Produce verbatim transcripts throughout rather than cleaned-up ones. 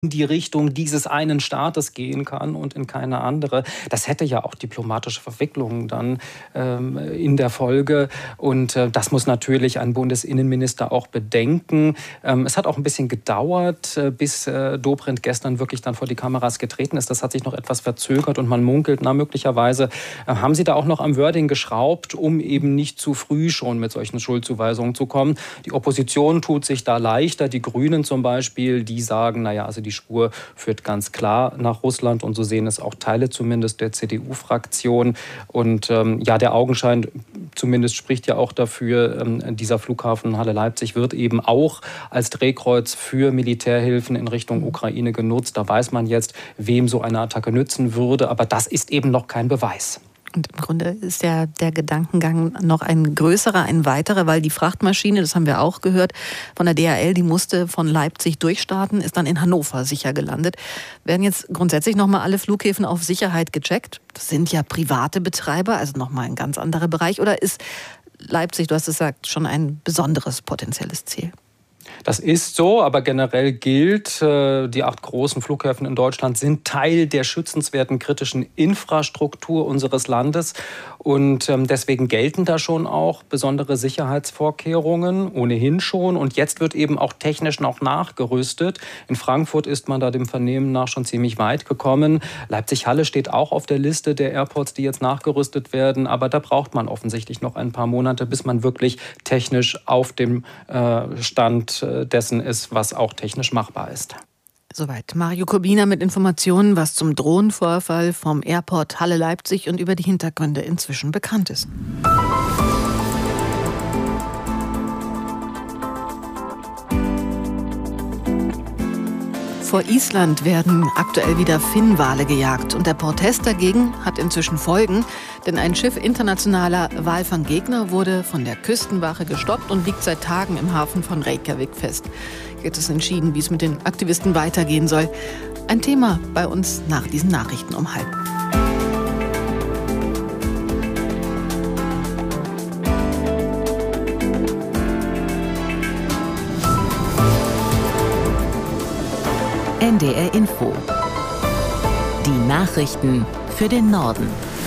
die Richtung dieses einen Staates gehen kann und in keine andere. Das hätte ja auch diplomatische Verwicklungen dann ähm, in der Folge. Und äh, das muss natürlich ein Bundesinnenminister auch bedenken. Ähm, es hat auch ein bisschen gedauert, äh, bis äh, Dobrindt gestern wirklich dann vor die Kameras getreten ist. Das hat sich noch etwas verzögert und man munkelt, na möglicherweise äh, haben Sie da auch noch am Wording geschraubt, um eben nicht zu früh schon mit solchen Schuldzuweisungen zu kommen. Die Opposition tut sich da leichter. Die Grünen zum Beispiel, die sagen, naja, also die Die Spur führt ganz klar nach Russland und so sehen es auch Teile zumindest der C D U-Fraktion. Und ähm, ja, der Augenschein zumindest spricht ja auch dafür, ähm, dieser Flughafen Halle-Leipzig wird eben auch als Drehkreuz für Militärhilfen in Richtung Ukraine genutzt. Da weiß man jetzt, wem so eine Attacke nützen würde, aber das ist eben noch kein Beweis. Und im Grunde ist ja der Gedankengang noch ein größerer, ein weiterer, weil die Frachtmaschine, das haben wir auch gehört, von der D H L, die musste von Leipzig durchstarten, ist dann in Hannover sicher gelandet. Werden jetzt grundsätzlich nochmal alle Flughäfen auf Sicherheit gecheckt? Das sind ja private Betreiber, also nochmal ein ganz anderer Bereich. Oder ist Leipzig, du hast es gesagt, schon ein besonderes potenzielles Ziel? Das ist so, aber generell gilt, die acht großen Flughäfen in Deutschland sind Teil der schützenswerten kritischen Infrastruktur unseres Landes. Und deswegen gelten da schon auch besondere Sicherheitsvorkehrungen, ohnehin schon. Und jetzt wird eben auch technisch noch nachgerüstet. In Frankfurt ist man da dem Vernehmen nach schon ziemlich weit gekommen. Leipzig-Halle steht auch auf der Liste der Airports, die jetzt nachgerüstet werden. Aber da braucht man offensichtlich noch ein paar Monate, bis man wirklich technisch auf dem Stand dessen ist, was auch technisch machbar ist. Soweit Mario Kubina mit Informationen, was zum Drohnenvorfall vom Airport Halle-Leipzig und über die Hintergründe inzwischen bekannt ist. Vor Island werden aktuell wieder Finnwale gejagt. Und der Protest dagegen hat inzwischen Folgen. Denn ein Schiff internationaler Walfanggegner wurde von der Küstenwache gestoppt und liegt seit Tagen im Hafen von Reykjavik fest. Jetzt ist entschieden, wie es mit den Aktivisten weitergehen soll. Ein Thema bei uns nach diesen Nachrichten um halb. N D R Info. Die Nachrichten für den Norden.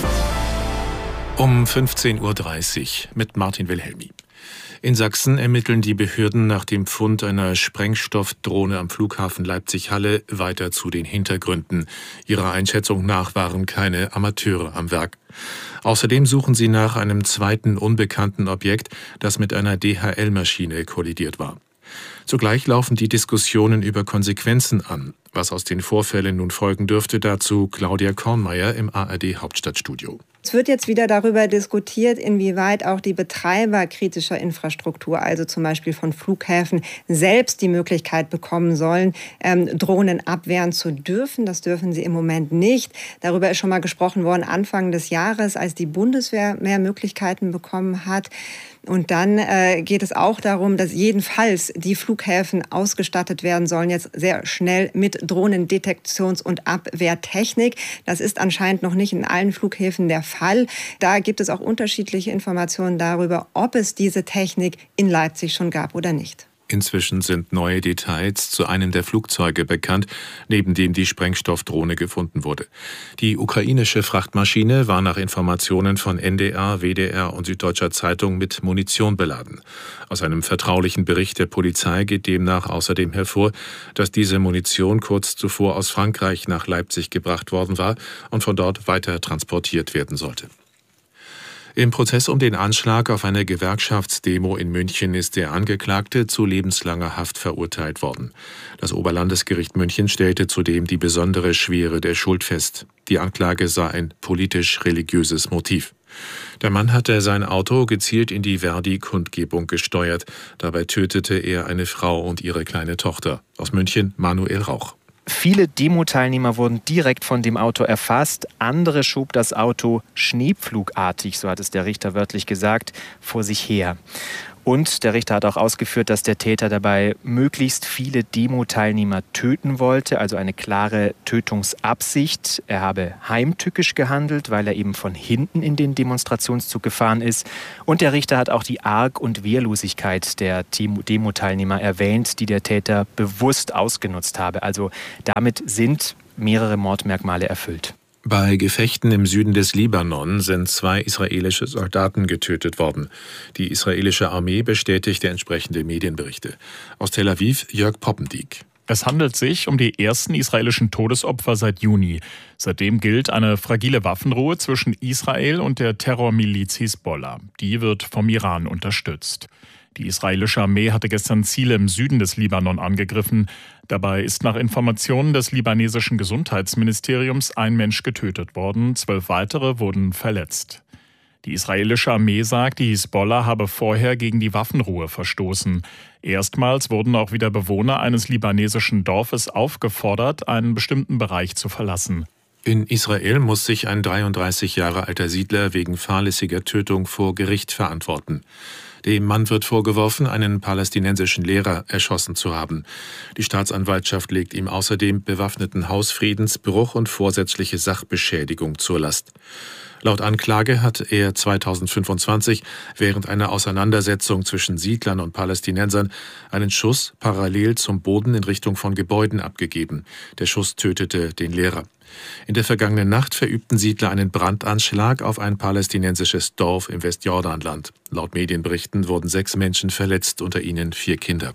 Um fünfzehn Uhr dreißig mit Martin Wilhelmi. In Sachsen ermitteln die Behörden nach dem Fund einer Sprengstoffdrohne am Flughafen Leipzig-Halle weiter zu den Hintergründen. Ihrer Einschätzung nach waren keine Amateure am Werk. Außerdem suchen sie nach einem zweiten unbekannten Objekt, das mit einer D H L-Maschine kollidiert war. Zugleich laufen die Diskussionen über Konsequenzen an. Was aus den Vorfällen nun folgen dürfte, dazu Claudia Kornmeier im A R D-Hauptstadtstudio. Es wird jetzt wieder darüber diskutiert, inwieweit auch die Betreiber kritischer Infrastruktur, also zum Beispiel von Flughäfen, selbst die Möglichkeit bekommen sollen, ähm, Drohnen abwehren zu dürfen. Das dürfen sie im Moment nicht. Darüber ist schon mal gesprochen worden Anfang des Jahres, als die Bundeswehr mehr Möglichkeiten bekommen hat. Und dann äh, geht es auch darum, dass jedenfalls die Flughäfen ausgestattet werden sollen, jetzt sehr schnell mit Drohnendetektions- und Abwehrtechnik. Das ist anscheinend noch nicht in allen Flughäfen der Fall. Da gibt es auch unterschiedliche Informationen darüber, ob es diese Technik in Leipzig schon gab oder nicht. Inzwischen sind neue Details zu einem der Flugzeuge bekannt, neben dem die Sprengstoffdrohne gefunden wurde. Die ukrainische Frachtmaschine war nach Informationen von N D R, W D R und Süddeutscher Zeitung mit Munition beladen. Aus einem vertraulichen Bericht der Polizei geht demnach außerdem hervor, dass diese Munition kurz zuvor aus Frankreich nach Leipzig gebracht worden war und von dort weiter transportiert werden sollte. Im Prozess um den Anschlag auf eine Gewerkschaftsdemo in München ist der Angeklagte zu lebenslanger Haft verurteilt worden. Das Oberlandesgericht München stellte zudem die besondere Schwere der Schuld fest. Die Anklage sei ein politisch-religiöses Motiv. Der Mann hatte sein Auto gezielt in die Verdi-Kundgebung gesteuert. Dabei tötete er eine Frau und ihre kleine Tochter. Aus München Manuel Rauch. Viele Demo-Teilnehmer wurden direkt von dem Auto erfasst. Andere schob das Auto schneepflugartig, so hat es der Richter wörtlich gesagt, vor sich her. Und der Richter hat auch ausgeführt, dass der Täter dabei möglichst viele Demo-Teilnehmer töten wollte, also eine klare Tötungsabsicht. Er habe heimtückisch gehandelt, weil er eben von hinten in den Demonstrationszug gefahren ist. Und der Richter hat auch die Arg- und Wehrlosigkeit der Demo-Teilnehmer erwähnt, die der Täter bewusst ausgenutzt habe. Also damit sind mehrere Mordmerkmale erfüllt. Bei Gefechten im Süden des Libanon sind zwei israelische Soldaten getötet worden. Die israelische Armee bestätigte entsprechende Medienberichte. Aus Tel Aviv Jörg Poppendiek. Es handelt sich um die ersten israelischen Todesopfer seit Juni. Seitdem gilt eine fragile Waffenruhe zwischen Israel und der Terrormiliz Hisbollah. Die wird vom Iran unterstützt. Die israelische Armee hatte gestern Ziele im Süden des Libanon angegriffen. Dabei ist nach Informationen des libanesischen Gesundheitsministeriums ein Mensch getötet worden, zwölf weitere wurden verletzt. Die israelische Armee sagt, die Hisbollah habe vorher gegen die Waffenruhe verstoßen. Erstmals wurden auch wieder Bewohner eines libanesischen Dorfes aufgefordert, einen bestimmten Bereich zu verlassen. In Israel muss sich ein dreiunddreißig Jahre alter Siedler wegen fahrlässiger Tötung vor Gericht verantworten. Dem Mann wird vorgeworfen, einen palästinensischen Lehrer erschossen zu haben. Die Staatsanwaltschaft legt ihm außerdem bewaffneten Hausfriedensbruch und vorsätzliche Sachbeschädigung zur Last. Laut Anklage hat er zweitausendfünfundzwanzig während einer Auseinandersetzung zwischen Siedlern und Palästinensern einen Schuss parallel zum Boden in Richtung von Gebäuden abgegeben. Der Schuss tötete den Lehrer. In der vergangenen Nacht verübten Siedler einen Brandanschlag auf ein palästinensisches Dorf im Westjordanland. Laut Medienberichten wurden sechs Menschen verletzt, unter ihnen vier Kinder.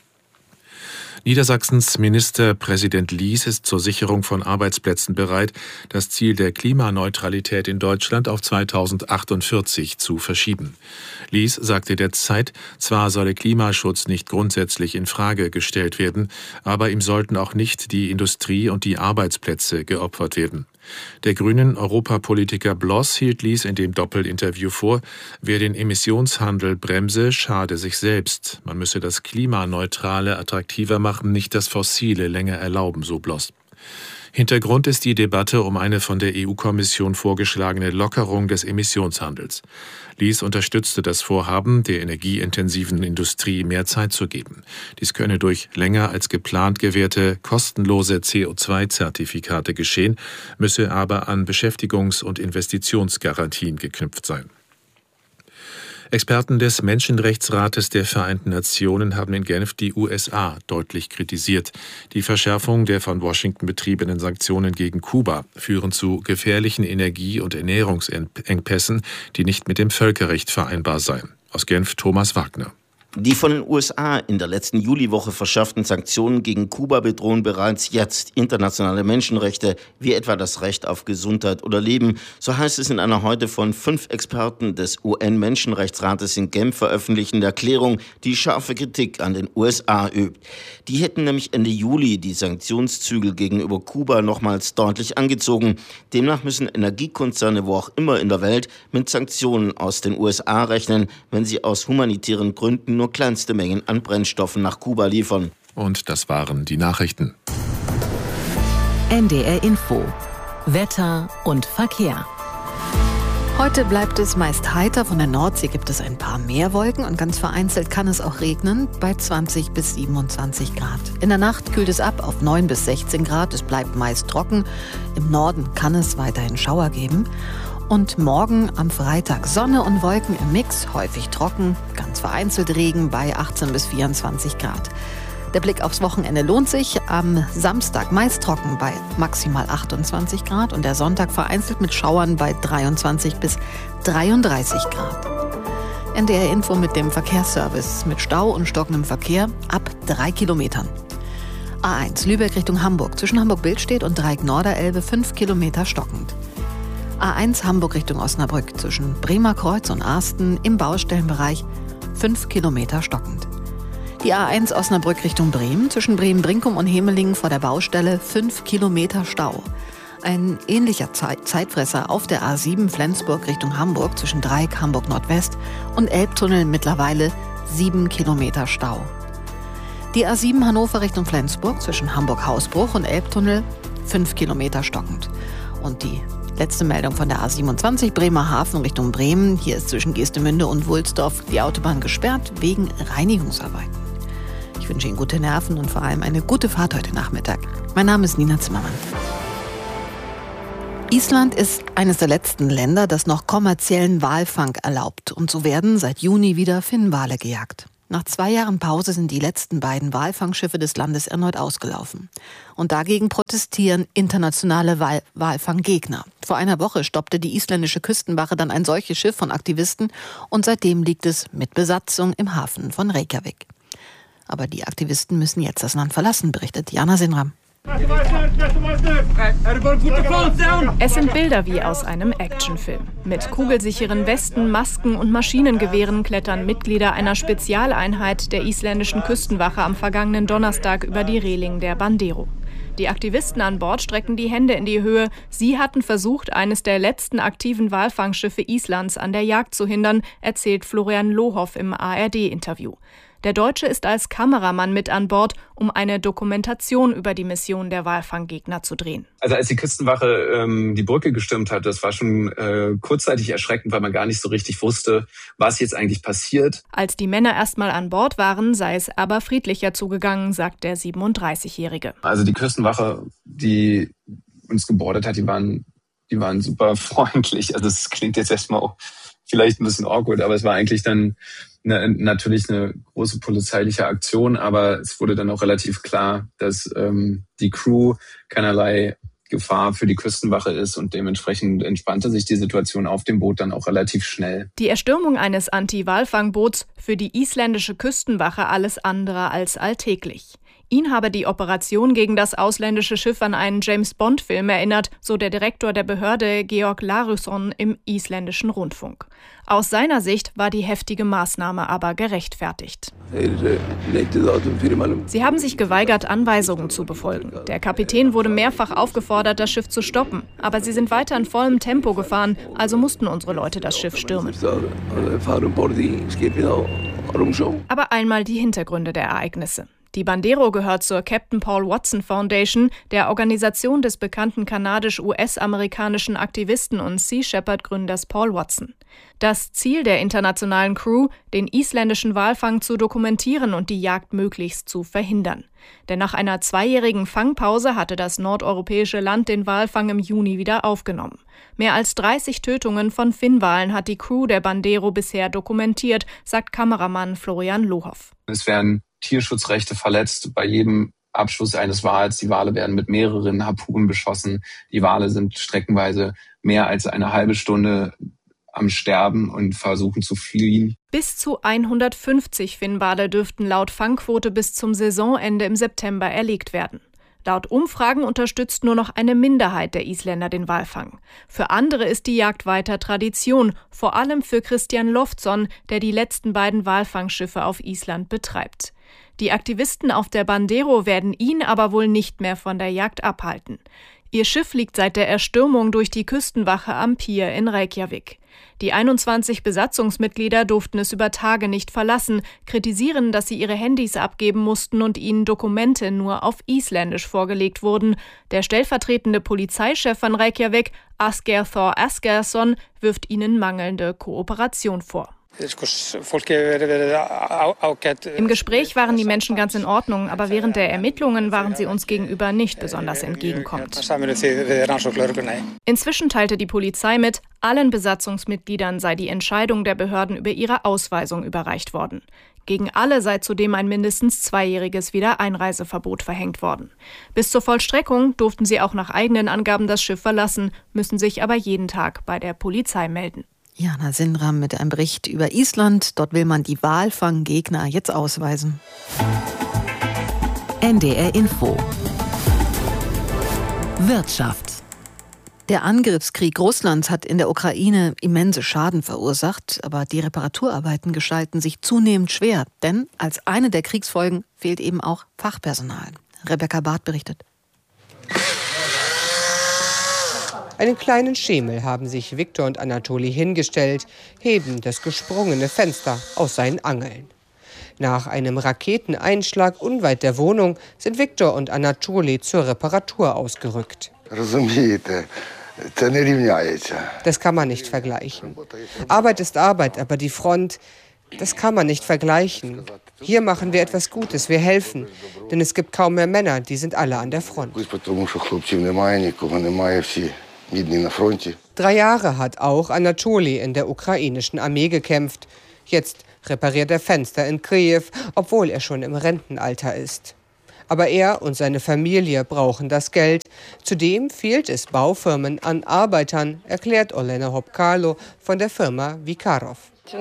Niedersachsens Ministerpräsident Lies ist zur Sicherung von Arbeitsplätzen bereit, das Ziel der Klimaneutralität in Deutschland auf zweitausendachtundvierzig zu verschieben. Lies sagte der Zeit, zwar solle Klimaschutz nicht grundsätzlich in Frage gestellt werden, aber ihm sollten auch nicht die Industrie und die Arbeitsplätze geopfert werden. Der grünen Europapolitiker Bloss hielt Lies in dem Doppelinterview vor, wer den Emissionshandel bremse, schade sich selbst. Man müsse das Klimaneutrale attraktiver machen, nicht das Fossile länger erlauben, so Bloss. Hintergrund ist die Debatte um eine von der E U-Kommission vorgeschlagene Lockerung des Emissionshandels. Lies unterstützte das Vorhaben, der energieintensiven Industrie mehr Zeit zu geben. Dies könne durch länger als geplant gewährte kostenlose C O zwei Zertifikate geschehen, müsse aber an Beschäftigungs- und Investitionsgarantien geknüpft sein. Experten des Menschenrechtsrates der Vereinten Nationen haben in Genf die U S A deutlich kritisiert. Die Verschärfung der von Washington betriebenen Sanktionen gegen Kuba führen zu gefährlichen Energie- und Ernährungsengpässen, die nicht mit dem Völkerrecht vereinbar seien. Aus Genf Thomas Wagner. Die von den U S A in der letzten Juliwoche verschärften Sanktionen gegen Kuba bedrohen bereits jetzt internationale Menschenrechte, wie etwa das Recht auf Gesundheit oder Leben. So heißt es in einer heute von fünf Experten des U N-Menschenrechtsrates in Genf veröffentlichten Erklärung, die scharfe Kritik an den U S A übt. Die hätten nämlich Ende Juli die Sanktionszügel gegenüber Kuba nochmals deutlich angezogen. Demnach müssen Energiekonzerne, wo auch immer in der Welt, mit Sanktionen aus den U S A rechnen, wenn sie aus humanitären Gründen nur kleinste Mengen an Brennstoffen nach Kuba liefern. Und das waren die Nachrichten. N D R Info. Wetter und Verkehr. Heute bleibt es meist heiter. Von der Nordsee gibt es ein paar mehr Wolken und ganz vereinzelt kann es auch regnen bei zwanzig bis siebenundzwanzig Grad. In der Nacht kühlt es ab auf neun bis sechzehn Grad. Es bleibt meist trocken. Im Norden kann es weiterhin Schauer geben. Und morgen am Freitag Sonne und Wolken im Mix, häufig trocken, ganz vereinzelt Regen bei achtzehn bis vierundzwanzig Grad. Der Blick aufs Wochenende lohnt sich. Am Samstag meist trocken bei maximal achtundzwanzig Grad und der Sonntag vereinzelt mit Schauern bei dreiundzwanzig bis dreiunddreißig Grad. N D R Info mit dem Verkehrsservice mit Stau und stockendem Verkehr ab drei Kilometern. A eins Lübeck Richtung Hamburg, zwischen Hamburg-Billstedt und Dreieck-Norderelbe fünf Kilometer stockend. A eins Hamburg Richtung Osnabrück, zwischen Bremer Kreuz und Arsten im Baustellenbereich fünf Kilometer stockend. Die A eins Osnabrück Richtung Bremen, zwischen Bremen-Brinkum und Hemelingen vor der Baustelle fünf Kilometer Stau. Ein ähnlicher Zeit- Zeitfresser auf der A sieben Flensburg Richtung Hamburg, zwischen Dreieck Hamburg Nordwest und Elbtunnel mittlerweile sieben Kilometer Stau. Die A sieben Hannover Richtung Flensburg, zwischen Hamburg-Hausbruch und Elbtunnel fünf Kilometer stockend. Und die Letzte Meldung von der A siebenundzwanzig, Bremerhaven Richtung Bremen. Hier ist zwischen Geestemünde und Wulsdorf die Autobahn gesperrt wegen Reinigungsarbeiten. Ich wünsche Ihnen gute Nerven und vor allem eine gute Fahrt heute Nachmittag. Mein Name ist Nina Zimmermann. Island ist eines der letzten Länder, das noch kommerziellen Walfang erlaubt. Und so werden seit Juni wieder Finnwale gejagt. Nach zwei Jahren Pause sind die letzten beiden Walfangschiffe des Landes erneut ausgelaufen. Und dagegen protestieren internationale Wal- Walfanggegner. Vor einer Woche stoppte die isländische Küstenwache dann ein solches Schiff von Aktivisten und seitdem liegt es mit Besatzung im Hafen von Reykjavik. Aber die Aktivisten müssen jetzt das Land verlassen, berichtet Jana Sinram. Es sind Bilder wie aus einem Actionfilm. Mit kugelsicheren Westen, Masken und Maschinengewehren klettern Mitglieder einer Spezialeinheit der isländischen Küstenwache am vergangenen Donnerstag über die Reling der Bandero. Die Aktivisten an Bord strecken die Hände in die Höhe. Sie hatten versucht, eines der letzten aktiven Walfangschiffe Islands an der Jagd zu hindern, erzählt Florian Lohoff im A R D-Interview. Der Deutsche ist als Kameramann mit an Bord, um eine Dokumentation über die Mission der Walfanggegner zu drehen. Also als die Küstenwache ähm, die Brücke gestürmt hat, das war schon äh, kurzzeitig erschreckend, weil man gar nicht so richtig wusste, was jetzt eigentlich passiert. Als die Männer erstmal an Bord waren, sei es aber friedlicher zugegangen, sagt der siebenunddreißigjährige. Also die Küstenwache, die uns gebordet hat, die waren, die waren super freundlich. Also das klingt jetzt erstmal auch vielleicht ein bisschen awkward, aber es war eigentlich dann eine, natürlich eine große polizeiliche Aktion, aber es wurde dann auch relativ klar, dass ähm, die Crew keinerlei Gefahr für die Küstenwache ist und dementsprechend entspannte sich die Situation auf dem Boot dann auch relativ schnell. Die Erstürmung eines Anti-Walfangboots für die isländische Küstenwache alles andere als alltäglich. Ihn habe die Operation gegen das ausländische Schiff an einen James-Bond-Film erinnert, so der Direktor der Behörde Georg Larusson im isländischen Rundfunk. Aus seiner Sicht war die heftige Maßnahme aber gerechtfertigt. Sie haben sich geweigert, Anweisungen zu befolgen. Der Kapitän wurde mehrfach aufgefordert, das Schiff zu stoppen. Aber sie sind weiter in vollem Tempo gefahren, also mussten unsere Leute das Schiff stürmen. Aber einmal die Hintergründe der Ereignisse. Die Bandero gehört zur Captain Paul Watson Foundation, der Organisation des bekannten kanadisch-U S-amerikanischen Aktivisten und Sea Shepherd-Gründers Paul Watson. Das Ziel der internationalen Crew, den isländischen Walfang zu dokumentieren und die Jagd möglichst zu verhindern. Denn nach einer zweijährigen Fangpause hatte das nordeuropäische Land den Walfang im Juni wieder aufgenommen. Mehr als dreißig Tötungen von Finnwalen hat die Crew der Bandero bisher dokumentiert, sagt Kameramann Florian Lohoff. Es werden Tierschutzrechte verletzt bei jedem Abschuss eines Wals. Die Wale werden mit mehreren Harpunen beschossen. Die Wale sind streckenweise mehr als eine halbe Stunde am Sterben und versuchen zu fliehen. Bis zu hundertfünfzig Finnwale dürften laut Fangquote bis zum Saisonende im September erlegt werden. Laut Umfragen unterstützt nur noch eine Minderheit der Isländer den Walfang. Für andere ist die Jagd weiter Tradition, vor allem für Christian Loftsson, der die letzten beiden Walfangschiffe auf Island betreibt. Die Aktivisten auf der Bandero werden ihn aber wohl nicht mehr von der Jagd abhalten. Ihr Schiff liegt seit der Erstürmung durch die Küstenwache am Pier in Reykjavik. Die einundzwanzig Besatzungsmitglieder durften es über Tage nicht verlassen, kritisieren, dass sie ihre Handys abgeben mussten und ihnen Dokumente nur auf Isländisch vorgelegt wurden. Der stellvertretende Polizeichef von Reykjavik, Asgeir Thor Asgeirsson, wirft ihnen mangelnde Kooperation vor. Im Gespräch waren die Menschen ganz in Ordnung, aber während der Ermittlungen waren sie uns gegenüber nicht besonders entgegenkommend. Inzwischen teilte die Polizei mit, allen Besatzungsmitgliedern sei die Entscheidung der Behörden über ihre Ausweisung überreicht worden. Gegen alle sei zudem ein mindestens zweijähriges Wiedereinreiseverbot verhängt worden. Bis zur Vollstreckung durften sie auch nach eigenen Angaben das Schiff verlassen, müssen sich aber jeden Tag bei der Polizei melden. Jana Sinram mit einem Bericht über Island. Dort will man die Walfanggegner jetzt ausweisen. N D R Info. Wirtschaft. Der Angriffskrieg Russlands hat in der Ukraine immense Schaden verursacht, aber die Reparaturarbeiten gestalten sich zunehmend schwer, denn als eine der Kriegsfolgen fehlt eben auch Fachpersonal. Rebecca Barth berichtet. Einen kleinen Schemel haben sich Viktor und Anatoli hingestellt, heben das gesprungene Fenster aus seinen Angeln. Nach einem Raketeneinschlag unweit der Wohnung sind Viktor und Anatoli zur Reparatur ausgerückt. Das kann man nicht vergleichen. Arbeit ist Arbeit, aber die Front, das kann man nicht vergleichen. Hier machen wir etwas Gutes, wir helfen. Denn es gibt kaum mehr Männer, die sind alle an der Front. Drei Jahre hat auch Anatoli in der ukrainischen Armee gekämpft. Jetzt repariert er Fenster in Kyiw, obwohl er schon im Rentenalter ist. Aber er und seine Familie brauchen das Geld. Zudem fehlt es Baufirmen an Arbeitern, erklärt Olena Hopkalo von der Firma Vikarov.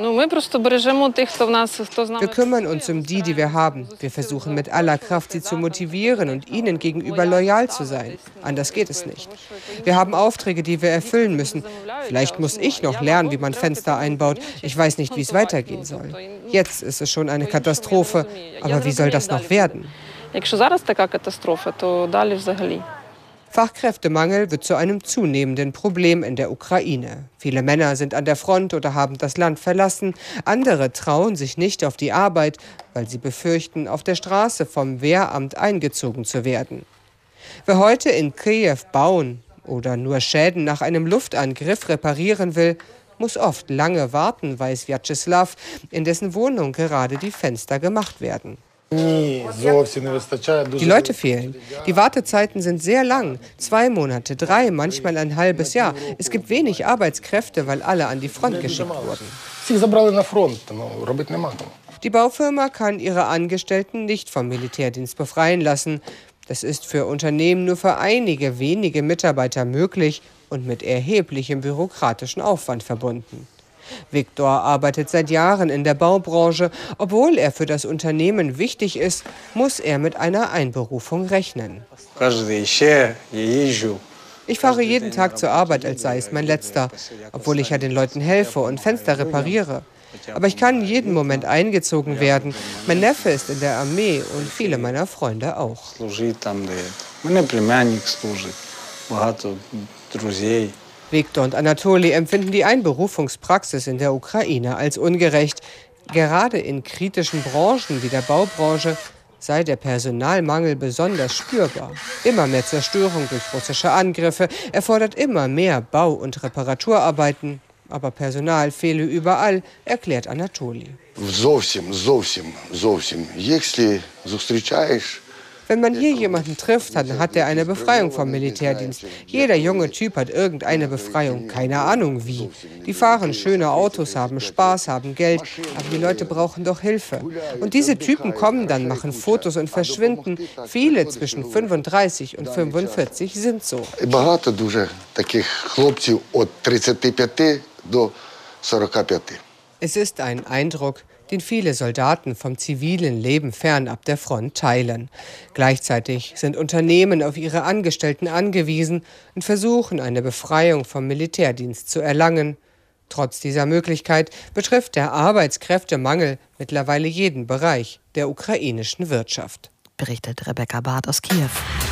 Wir kümmern uns um die, die wir haben. Wir versuchen mit aller Kraft, sie zu motivieren und ihnen gegenüber loyal zu sein. Anders geht es nicht. Wir haben Aufträge, die wir erfüllen müssen. Vielleicht muss ich noch lernen, wie man Fenster einbaut. Ich weiß nicht, wie es weitergehen soll. Jetzt ist es schon eine Katastrophe. Aber wie soll das noch werden? Fachkräftemangel wird zu einem zunehmenden Problem in der Ukraine. Viele Männer sind an der Front oder haben das Land verlassen. Andere trauen sich nicht auf die Arbeit, weil sie befürchten, auf der Straße vom Wehramt eingezogen zu werden. Wer heute in Kyiw bauen oder nur Schäden nach einem Luftangriff reparieren will, muss oft lange warten, weiß Vyacheslav, in dessen Wohnung gerade die Fenster gemacht werden. Die Leute fehlen. Die Wartezeiten sind sehr lang. Zwei Monate, drei, manchmal ein halbes Jahr. Es gibt wenig Arbeitskräfte, weil alle an die Front geschickt wurden. Die Baufirma kann ihre Angestellten nicht vom Militärdienst befreien lassen. Das ist für Unternehmen nur für einige wenige Mitarbeiter möglich und mit erheblichem bürokratischen Aufwand verbunden. Viktor arbeitet seit Jahren in der Baubranche. Obwohl er für das Unternehmen wichtig ist, muss er mit einer Einberufung rechnen. Ich fahre jeden Tag zur Arbeit, als sei es mein letzter, obwohl ich ja den Leuten helfe und Fenster repariere. Aber ich kann jeden Moment eingezogen werden. Mein Neffe ist in der Armee und viele meiner Freunde auch. Viktor und Anatoli empfinden die Einberufungspraxis in der Ukraine als ungerecht. Gerade in kritischen Branchen wie der Baubranche sei der Personalmangel besonders spürbar. Immer mehr Zerstörung durch russische Angriffe erfordert immer mehr Bau- und Reparaturarbeiten. Aber Personal fehle überall, erklärt Anatoli. Wenn man hier jemanden trifft, dann hat er eine Befreiung vom Militärdienst. Jeder junge Typ hat irgendeine Befreiung, keine Ahnung wie. Die fahren schöne Autos, haben Spaß, haben Geld, aber die Leute brauchen doch Hilfe. Und diese Typen kommen dann, machen Fotos und verschwinden. Viele zwischen fünfunddreißig und fünfundvierzig sind so. Es ist ein Eindruck, den viele Soldaten vom zivilen Leben fernab der Front teilen. Gleichzeitig sind Unternehmen auf ihre Angestellten angewiesen und versuchen, eine Befreiung vom Militärdienst zu erlangen. Trotz dieser Möglichkeit betrifft der Arbeitskräftemangel mittlerweile jeden Bereich der ukrainischen Wirtschaft. Berichtet Rebecca Barth aus Kiew.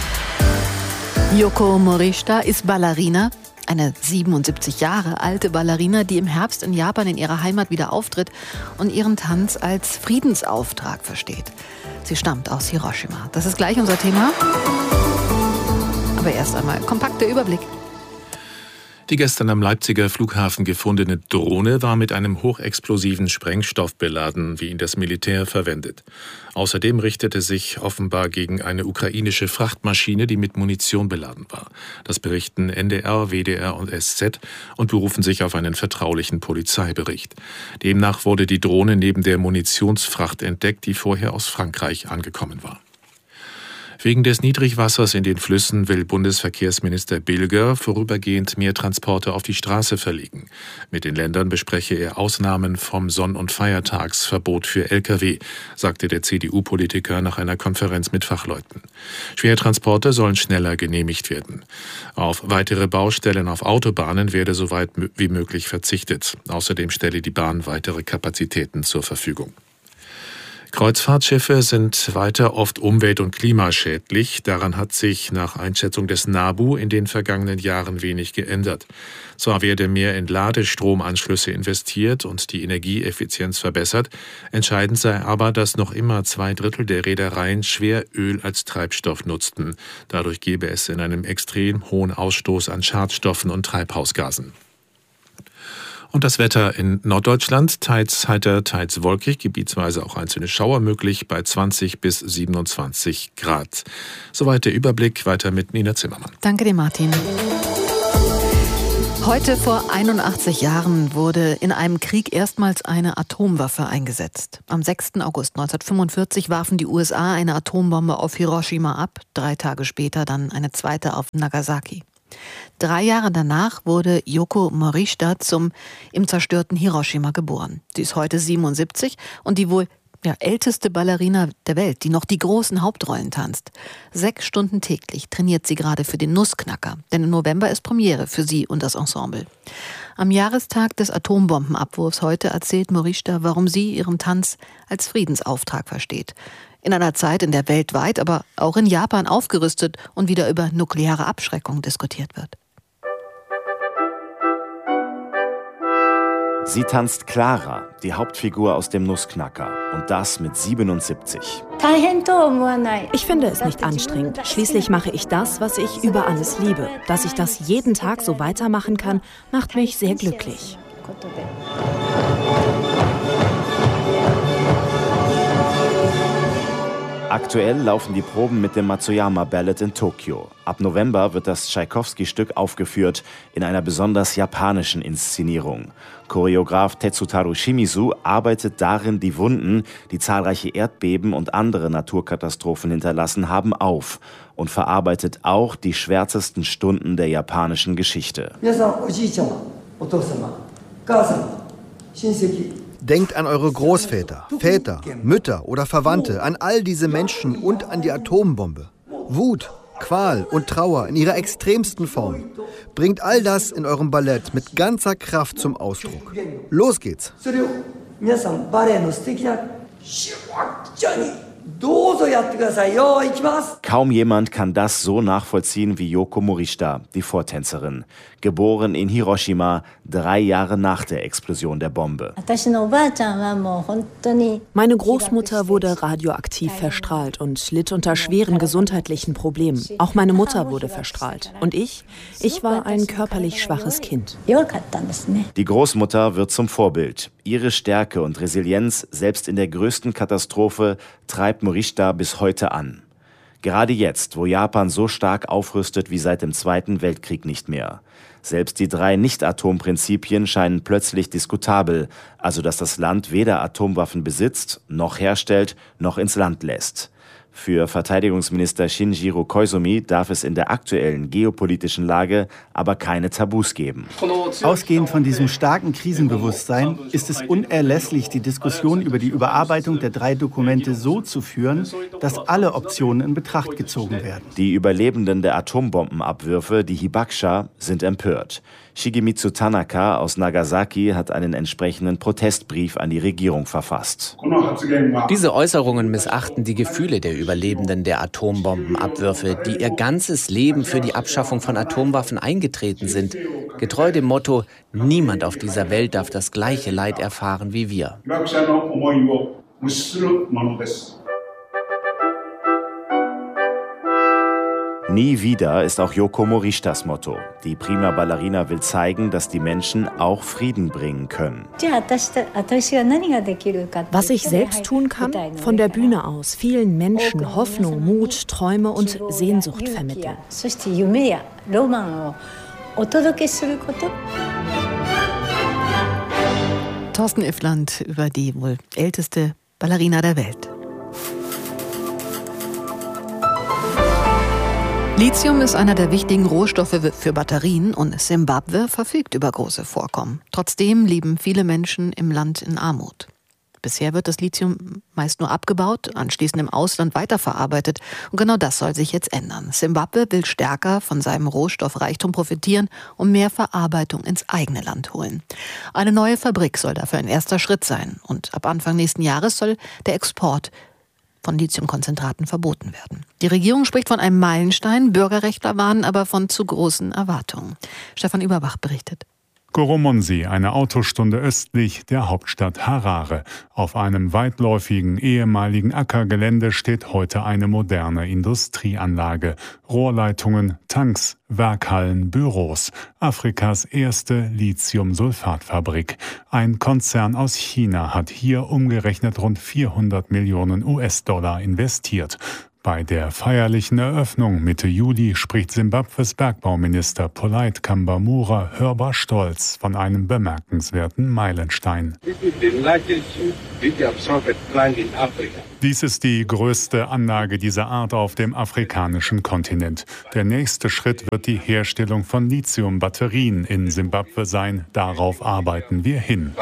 Yoko Morishita ist Ballerina. Eine siebenundsiebzig Jahre alte Ballerina, die im Herbst in Japan in ihrer Heimat wieder auftritt und ihren Tanz als Friedensauftrag versteht. Sie stammt aus Hiroshima. Das ist gleich unser Thema. Aber erst einmal kompakter Überblick. Die gestern am Leipziger Flughafen gefundene Drohne war mit einem hochexplosiven Sprengstoff beladen, wie ihn das Militär verwendet. Außerdem richtete sich offenbar gegen eine ukrainische Frachtmaschine, die mit Munition beladen war. Das berichten N D R, W D R und S Z und berufen sich auf einen vertraulichen Polizeibericht. Demnach wurde die Drohne neben der Munitionsfracht entdeckt, die vorher aus Frankreich angekommen war. Wegen des Niedrigwassers in den Flüssen will Bundesverkehrsminister Bilger vorübergehend mehr Transporte auf die Straße verlegen. Mit den Ländern bespreche er Ausnahmen vom Sonn- und Feiertagsverbot für L K W, sagte der C D U-Politiker nach einer Konferenz mit Fachleuten. Schwertransporte sollen schneller genehmigt werden. Auf weitere Baustellen auf Autobahnen werde so weit wie möglich verzichtet. Außerdem stelle die Bahn weitere Kapazitäten zur Verfügung. Kreuzfahrtschiffe sind weiter oft umwelt- und klimaschädlich. Daran hat sich nach Einschätzung des NABU in den vergangenen Jahren wenig geändert. Zwar werde mehr in Ladestromanschlüsse investiert und die Energieeffizienz verbessert. Entscheidend sei aber, dass noch immer zwei Drittel der Reedereien Schweröl als Treibstoff nutzten. Dadurch gebe es in einem extrem hohen Ausstoß an Schadstoffen und Treibhausgasen. Und das Wetter in Norddeutschland, teils heiter, teils wolkig, gebietsweise auch einzelne Schauer möglich bei zwanzig bis siebenundzwanzig Grad. Soweit der Überblick, weiter mit Nina Zimmermann. Danke dir, Martin. Heute vor einundachtzig Jahren wurde in einem Krieg erstmals eine Atomwaffe eingesetzt. Am sechsten August neunzehnhundertfünfundvierzig warfen die U S A eine Atombombe auf Hiroshima ab, drei Tage später dann eine zweite auf Nagasaki. Drei Jahre danach wurde Yoko Morishita zum im zerstörten Hiroshima geboren. Sie ist heute siebenundsiebzig und die wohl ja, älteste Ballerina der Welt, die noch die großen Hauptrollen tanzt. Sechs Stunden täglich trainiert sie gerade für den Nussknacker, denn im November ist Premiere für sie und das Ensemble. Am Jahrestag des Atombombenabwurfs heute erzählt Morishita, warum sie ihren Tanz als Friedensauftrag versteht. In einer Zeit, in der weltweit, aber auch in Japan aufgerüstet und wieder über nukleare Abschreckung diskutiert wird. Sie tanzt Clara, die Hauptfigur aus dem Nussknacker, und das mit siebenundsiebzig. Ich finde es nicht anstrengend. Schließlich mache ich das, was ich über alles liebe. Dass ich das jeden Tag so weitermachen kann, macht mich sehr glücklich. Aktuell laufen die Proben mit dem Matsuyama Ballet in Tokio. Ab November wird das Tschaikowski-Stück aufgeführt in einer besonders japanischen Inszenierung. Choreograf Tetsutaru Shimizu arbeitet darin die Wunden, die zahlreiche Erdbeben und andere Naturkatastrophen hinterlassen haben, auf und verarbeitet auch die schwärzesten Stunden der japanischen Geschichte. Denkt an eure Großväter, Väter, Mütter oder Verwandte, an all diese Menschen und an die Atombombe. Wut, Qual und Trauer in ihrer extremsten Form. Bringt all das in eurem Ballett mit ganzer Kraft zum Ausdruck. Los geht's! Kaum jemand kann das so nachvollziehen wie Yoko Morishita, die Vortänzerin. Geboren in Hiroshima, drei Jahre nach der Explosion der Bombe. Meine Großmutter wurde radioaktiv verstrahlt und litt unter schweren gesundheitlichen Problemen. Auch meine Mutter wurde verstrahlt. Und ich? Ich war ein körperlich schwaches Kind. Die Großmutter wird zum Vorbild. Ihre Stärke und Resilienz, selbst in der größten Katastrophe, treibt Morishita bis heute an. Gerade jetzt, wo Japan so stark aufrüstet wie seit dem Zweiten Weltkrieg nicht mehr. Selbst die drei Nicht-Atom-Prinzipien scheinen plötzlich diskutabel, also dass das Land weder Atomwaffen besitzt, noch herstellt, noch ins Land lässt. Für Verteidigungsminister Shinjiro Koizumi darf es in der aktuellen geopolitischen Lage aber keine Tabus geben. Ausgehend von diesem starken Krisenbewusstsein ist es unerlässlich, die Diskussion über die Überarbeitung der drei Dokumente so zu führen, dass alle Optionen in Betracht gezogen werden. Die Überlebenden der Atombombenabwürfe, die Hibakusha, sind empört. Shigemitsu Tanaka aus Nagasaki hat einen entsprechenden Protestbrief an die Regierung verfasst. Diese Äußerungen missachten die Gefühle der Überlebenden der Atombombenabwürfe, die ihr ganzes Leben für die Abschaffung von Atomwaffen eingetreten sind. Getreu dem Motto, niemand auf dieser Welt darf das gleiche Leid erfahren wie wir. Nie wieder ist auch Yoko Morishitas Motto. Die prima Ballerina will zeigen, dass die Menschen auch Frieden bringen können. Was ich selbst tun kann, von der Bühne aus vielen Menschen Hoffnung, Mut, Träume und Sehnsucht vermitteln. Thorsten Iffland über die wohl älteste Ballerina der Welt. Lithium ist einer der wichtigen Rohstoffe für Batterien und Simbabwe verfügt über große Vorkommen. Trotzdem leben viele Menschen im Land in Armut. Bisher wird das Lithium meist nur abgebaut, anschließend im Ausland weiterverarbeitet. Und genau das soll sich jetzt ändern. Simbabwe will stärker von seinem Rohstoffreichtum profitieren und mehr Verarbeitung ins eigene Land holen. Eine neue Fabrik soll dafür ein erster Schritt sein. Und ab Anfang nächsten Jahres soll der Export von Lithiumkonzentraten verboten werden. Die Regierung spricht von einem Meilenstein, Bürgerrechtler warnen aber von zu großen Erwartungen. Stefan Überbach berichtet. Goromonzi, eine Autostunde östlich der Hauptstadt Harare. Auf einem weitläufigen ehemaligen Ackergelände steht heute eine moderne Industrieanlage. Rohrleitungen, Tanks, Werkhallen, Büros. Afrikas erste Lithiumsulfatfabrik. Ein Konzern aus China hat hier umgerechnet rund vierhundert Millionen U S-Dollar investiert. Bei der feierlichen Eröffnung Mitte Juli spricht Simbabwes Bergbauminister Polite Kambamura hörbar stolz von einem bemerkenswerten Meilenstein. Dies ist die größte Anlage dieser Art auf dem afrikanischen Kontinent. Der nächste Schritt wird die Herstellung von Lithiumbatterien in Simbabwe sein. Darauf arbeiten wir hin.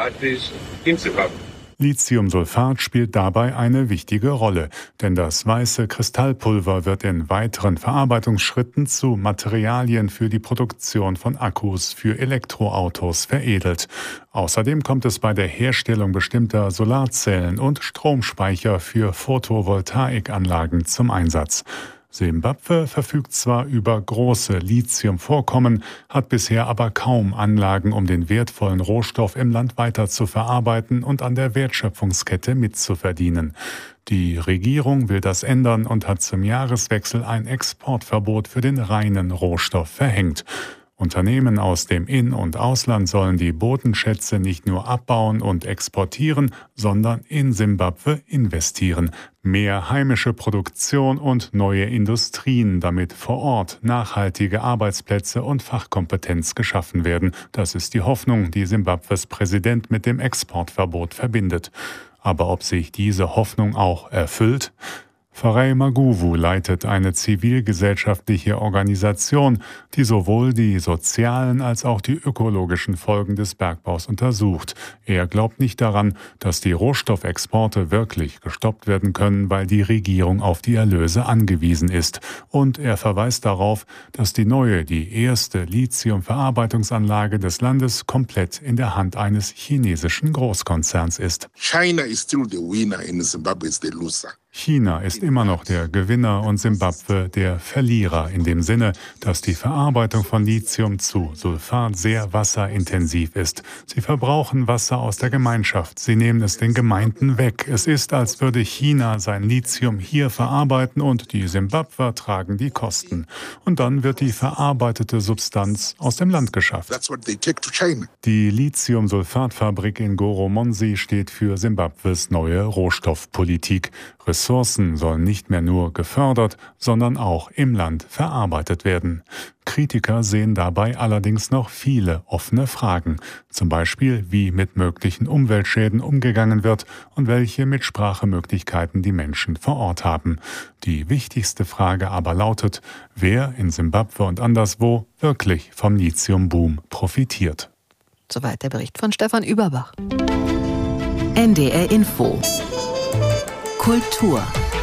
Lithiumsulfat spielt dabei eine wichtige Rolle, denn das weiße Kristallpulver wird in weiteren Verarbeitungsschritten zu Materialien für die Produktion von Akkus für Elektroautos veredelt. Außerdem kommt es bei der Herstellung bestimmter Solarzellen und Stromspeicher für Photovoltaikanlagen zum Einsatz. Simbabwe verfügt zwar über große Lithiumvorkommen, hat bisher aber kaum Anlagen, um den wertvollen Rohstoff im Land weiter zu verarbeiten und an der Wertschöpfungskette mitzuverdienen. Die Regierung will das ändern und hat zum Jahreswechsel ein Exportverbot für den reinen Rohstoff verhängt. Unternehmen aus dem In- und Ausland sollen die Bodenschätze nicht nur abbauen und exportieren, sondern in Simbabwe investieren. Mehr heimische Produktion und neue Industrien, damit vor Ort nachhaltige Arbeitsplätze und Fachkompetenz geschaffen werden. Das ist die Hoffnung, die Simbabwes Präsident mit dem Exportverbot verbindet. Aber ob sich diese Hoffnung auch erfüllt? Farai Maguwu leitet eine zivilgesellschaftliche Organisation, die sowohl die sozialen als auch die ökologischen Folgen des Bergbaus untersucht. Er glaubt nicht daran, dass die Rohstoffexporte wirklich gestoppt werden können, weil die Regierung auf die Erlöse angewiesen ist. Und er verweist darauf, dass die neue, die erste Lithiumverarbeitungsanlage des Landes komplett in der Hand eines chinesischen Großkonzerns ist. China is still the winner and Zimbabwe is the loser. China ist immer noch der Gewinner und Simbabwe der Verlierer in dem Sinne, dass die Verarbeitung von Lithium zu Sulfat sehr wasserintensiv ist. Sie verbrauchen Wasser aus der Gemeinschaft. Sie nehmen es den Gemeinden weg. Es ist, als würde China sein Lithium hier verarbeiten und die Simbabwer tragen die Kosten. Und dann wird die verarbeitete Substanz aus dem Land geschafft. Die Lithiumsulfatfabrik in Goromonzi steht für Simbabwes neue Rohstoffpolitik. Ressourcen sollen nicht mehr nur gefördert, sondern auch im Land verarbeitet werden. Kritiker sehen dabei allerdings noch viele offene Fragen. Zum Beispiel, wie mit möglichen Umweltschäden umgegangen wird und welche Mitsprachemöglichkeiten die Menschen vor Ort haben. Die wichtigste Frage aber lautet, wer in Simbabwe und anderswo wirklich vom Lithiumboom profitiert. Soweit der Bericht von Stefan Überbach. N D R Info Kultur.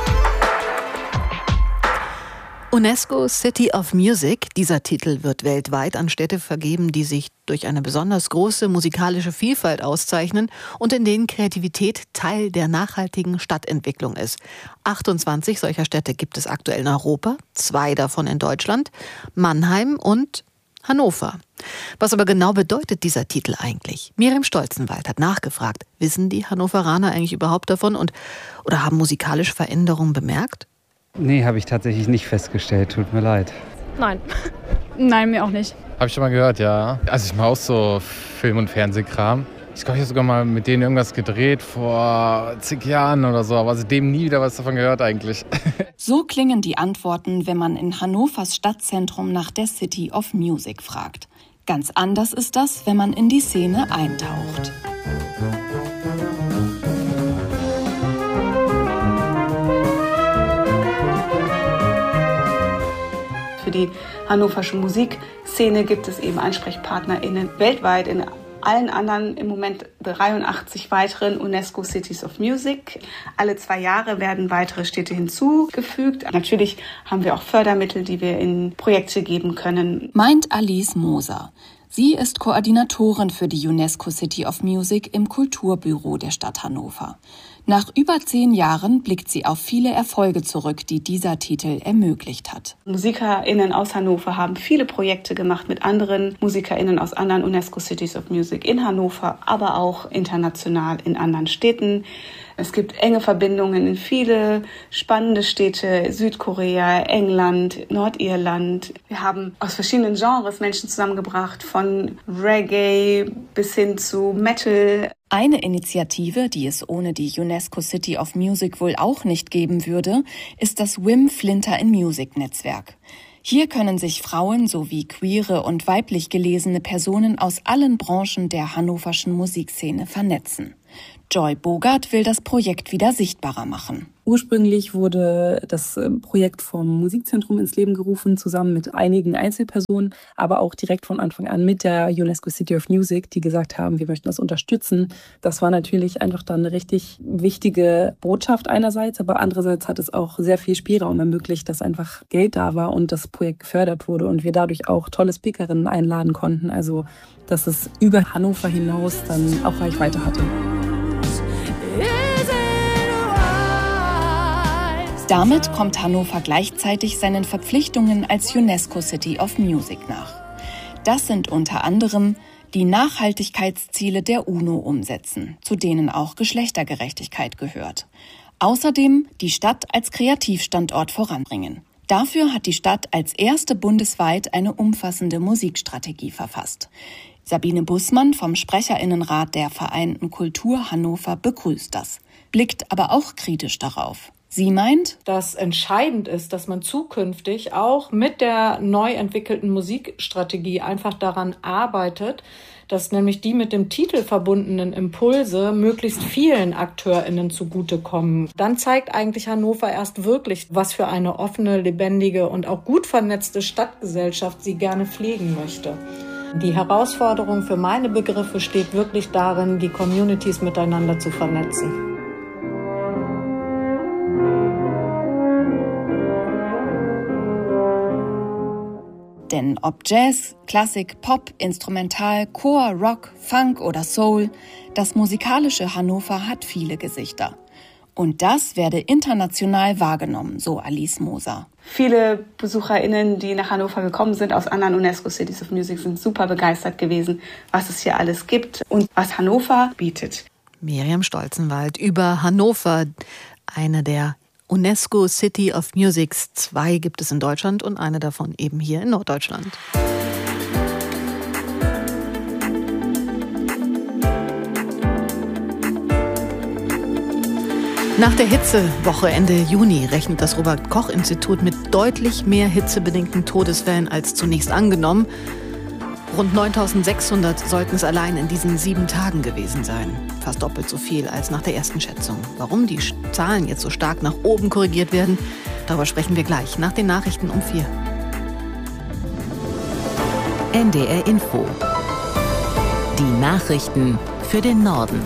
UNESCO City of Music, dieser Titel wird weltweit an Städte vergeben, die sich durch eine besonders große musikalische Vielfalt auszeichnen und in denen Kreativität Teil der nachhaltigen Stadtentwicklung ist. achtundzwanzig solcher Städte gibt es aktuell in Europa, zwei davon in Deutschland, Mannheim und Hannover. Was aber genau bedeutet dieser Titel eigentlich? Miriam Stolzenwald hat nachgefragt. Wissen die Hannoveraner eigentlich überhaupt davon und oder haben musikalische Veränderungen bemerkt? Nee, habe ich tatsächlich nicht festgestellt. Tut mir leid. Nein. Nein, mir auch nicht. Habe ich schon mal gehört, ja. Also ich mache auch so Film- und Fernsehkram. Ich glaube, ich habe sogar mal mit denen irgendwas gedreht vor zig Jahren oder so. Aber seitdem nie wieder was davon gehört eigentlich. So klingen die Antworten, wenn man in Hannovers Stadtzentrum nach der City of Music fragt. Ganz anders ist das, wenn man in die Szene eintaucht. Für die hannoversche Musikszene gibt es eben AnsprechpartnerInnen weltweit in allen anderen im Moment dreiundachtzig weiteren UNESCO Cities of Music. Alle zwei Jahre werden weitere Städte hinzugefügt. Natürlich haben wir auch Fördermittel, die wir in Projekte geben können. Meint Alice Moser. Sie ist Koordinatorin für die UNESCO City of Music im Kulturbüro der Stadt Hannover. Nach über zehn Jahren blickt sie auf viele Erfolge zurück, die dieser Titel ermöglicht hat. MusikerInnen aus Hannover haben viele Projekte gemacht mit anderen MusikerInnen aus anderen UNESCO Cities of Music in Hannover, aber auch international in anderen Städten. Es gibt enge Verbindungen in viele spannende Städte, Südkorea, England, Nordirland. Wir haben aus verschiedenen Genres Menschen zusammengebracht, von Reggae bis hin zu Metal. Eine Initiative, die es ohne die UNESCO City of Music wohl auch nicht geben würde, ist das Wim Flinter in Music Netzwerk. Hier können sich Frauen sowie queere und weiblich gelesene Personen aus allen Branchen der hannoverschen Musikszene vernetzen. Joy Bogart will das Projekt wieder sichtbarer machen. Ursprünglich wurde das Projekt vom Musikzentrum ins Leben gerufen, zusammen mit einigen Einzelpersonen, aber auch direkt von Anfang an mit der UNESCO City of Music, die gesagt haben, wir möchten das unterstützen. Das war natürlich einfach dann eine richtig wichtige Botschaft einerseits, aber andererseits hat es auch sehr viel Spielraum ermöglicht, dass einfach Geld da war und das Projekt gefördert wurde und wir dadurch auch tolle Speakerinnen einladen konnten, also dass es über Hannover hinaus dann auch Reichweite hatte. Damit kommt Hannover gleichzeitig seinen Verpflichtungen als UNESCO City of Music nach. Das sind unter anderem die Nachhaltigkeitsziele der UNO umsetzen, zu denen auch Geschlechtergerechtigkeit gehört. Außerdem die Stadt als Kreativstandort voranbringen. Dafür hat die Stadt als erste bundesweit eine umfassende Musikstrategie verfasst. Sabine Bussmann vom Sprecherinnenrat der Vereinten Kultur Hannover begrüßt das, blickt aber auch kritisch darauf. Sie meint, dass entscheidend ist, dass man zukünftig auch mit der neu entwickelten Musikstrategie einfach daran arbeitet, dass nämlich die mit dem Titel verbundenen Impulse möglichst vielen AkteurInnen zugutekommen. Dann zeigt eigentlich Hannover erst wirklich, was für eine offene, lebendige und auch gut vernetzte Stadtgesellschaft sie gerne pflegen möchte. Die Herausforderung für meine Begriffe steht wirklich darin, die Communities miteinander zu vernetzen. Denn ob Jazz, Klassik, Pop, Instrumental, Chor, Rock, Funk oder Soul, das musikalische Hannover hat viele Gesichter. Und das werde international wahrgenommen, so Alice Moser. Viele BesucherInnen, die nach Hannover gekommen sind aus anderen UNESCO Cities of Music, sind super begeistert gewesen, was es hier alles gibt und was Hannover bietet. Miriam Stolzenwald über Hannover, eine der UNESCO City of Musics. Zwei gibt es in Deutschland und eine davon eben hier in Norddeutschland. Nach der Hitzewoche Ende Juni rechnet das Robert-Koch-Institut mit deutlich mehr hitzebedingten Todesfällen als zunächst angenommen. Rund neuntausendsechshundert sollten es allein in diesen sieben Tagen gewesen sein. Fast doppelt so viel als nach der ersten Schätzung. Warum die Zahlen jetzt so stark nach oben korrigiert werden, darüber sprechen wir gleich nach den Nachrichten um vier. N D R Info. Die Nachrichten für den Norden.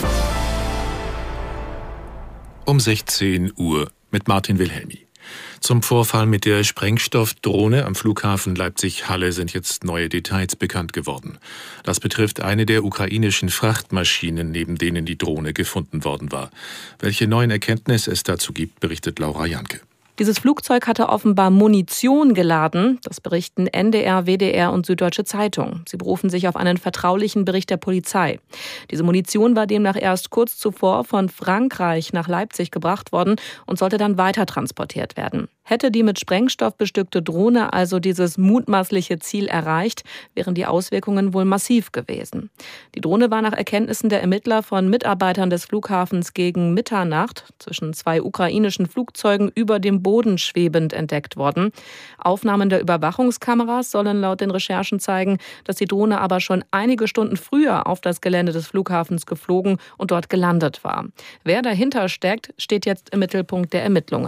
Um sechzehn Uhr mit Martin Wilhelmi. Zum Vorfall mit der Sprengstoffdrohne am Flughafen Leipzig-Halle sind jetzt neue Details bekannt geworden. Das betrifft eine der ukrainischen Frachtmaschinen, neben denen die Drohne gefunden worden war. Welche neuen Erkenntnisse es dazu gibt, berichtet Laura Janke. Dieses Flugzeug hatte offenbar Munition geladen. Das berichten N D R, W D R und Süddeutsche Zeitung. Sie berufen sich auf einen vertraulichen Bericht der Polizei. Diese Munition war demnach erst kurz zuvor von Frankreich nach Leipzig gebracht worden und sollte dann weiter transportiert werden. Hätte die mit Sprengstoff bestückte Drohne also dieses mutmaßliche Ziel erreicht, wären die Auswirkungen wohl massiv gewesen. Die Drohne war nach Erkenntnissen der Ermittler von Mitarbeitern des Flughafens gegen Mitternacht zwischen zwei ukrainischen Flugzeugen über dem Boden schwebend entdeckt worden. Aufnahmen der Überwachungskameras sollen laut den Recherchen zeigen, dass die Drohne aber schon einige Stunden früher auf das Gelände des Flughafens geflogen und dort gelandet war. Wer dahinter steckt, steht jetzt im Mittelpunkt der Ermittlungen.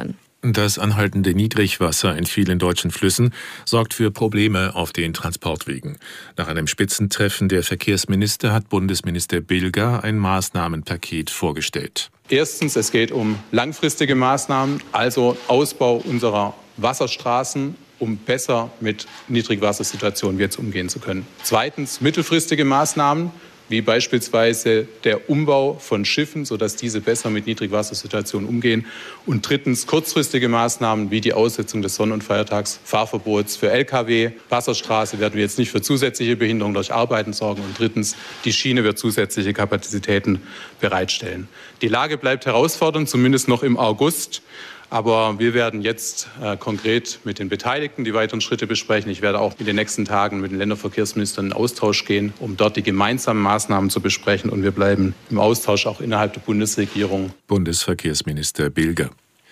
Das anhaltende Niedrigwasser in vielen deutschen Flüssen sorgt für Probleme auf den Transportwegen. Nach einem Spitzentreffen der Verkehrsminister hat Bundesminister Bilger ein Maßnahmenpaket vorgestellt. Erstens, es geht um langfristige Maßnahmen, also Ausbau unserer Wasserstraßen, um besser mit Niedrigwassersituationen jetzt umgehen zu können. Zweitens, mittelfristige Maßnahmen, wie beispielsweise der Umbau von Schiffen, sodass diese besser mit Niedrigwassersituationen umgehen. Und drittens kurzfristige Maßnahmen wie die Aussetzung des Sonn- und Feiertagsfahrverbots für L K W. Wasserstraße werden wir jetzt nicht für zusätzliche Behinderung durch Arbeiten sorgen. Und drittens, die Schiene wird zusätzliche Kapazitäten bereitstellen. Die Lage bleibt herausfordernd, zumindest noch im August. Aber wir werden jetzt äh, konkret mit den Beteiligten die weiteren Schritte besprechen. Ich werde auch in den nächsten Tagen mit den Länderverkehrsministern in Austausch gehen, um dort die gemeinsamen Maßnahmen zu besprechen. Und wir bleiben im Austausch auch innerhalb der Bundesregierung. Bundesverkehrsminister Bilger.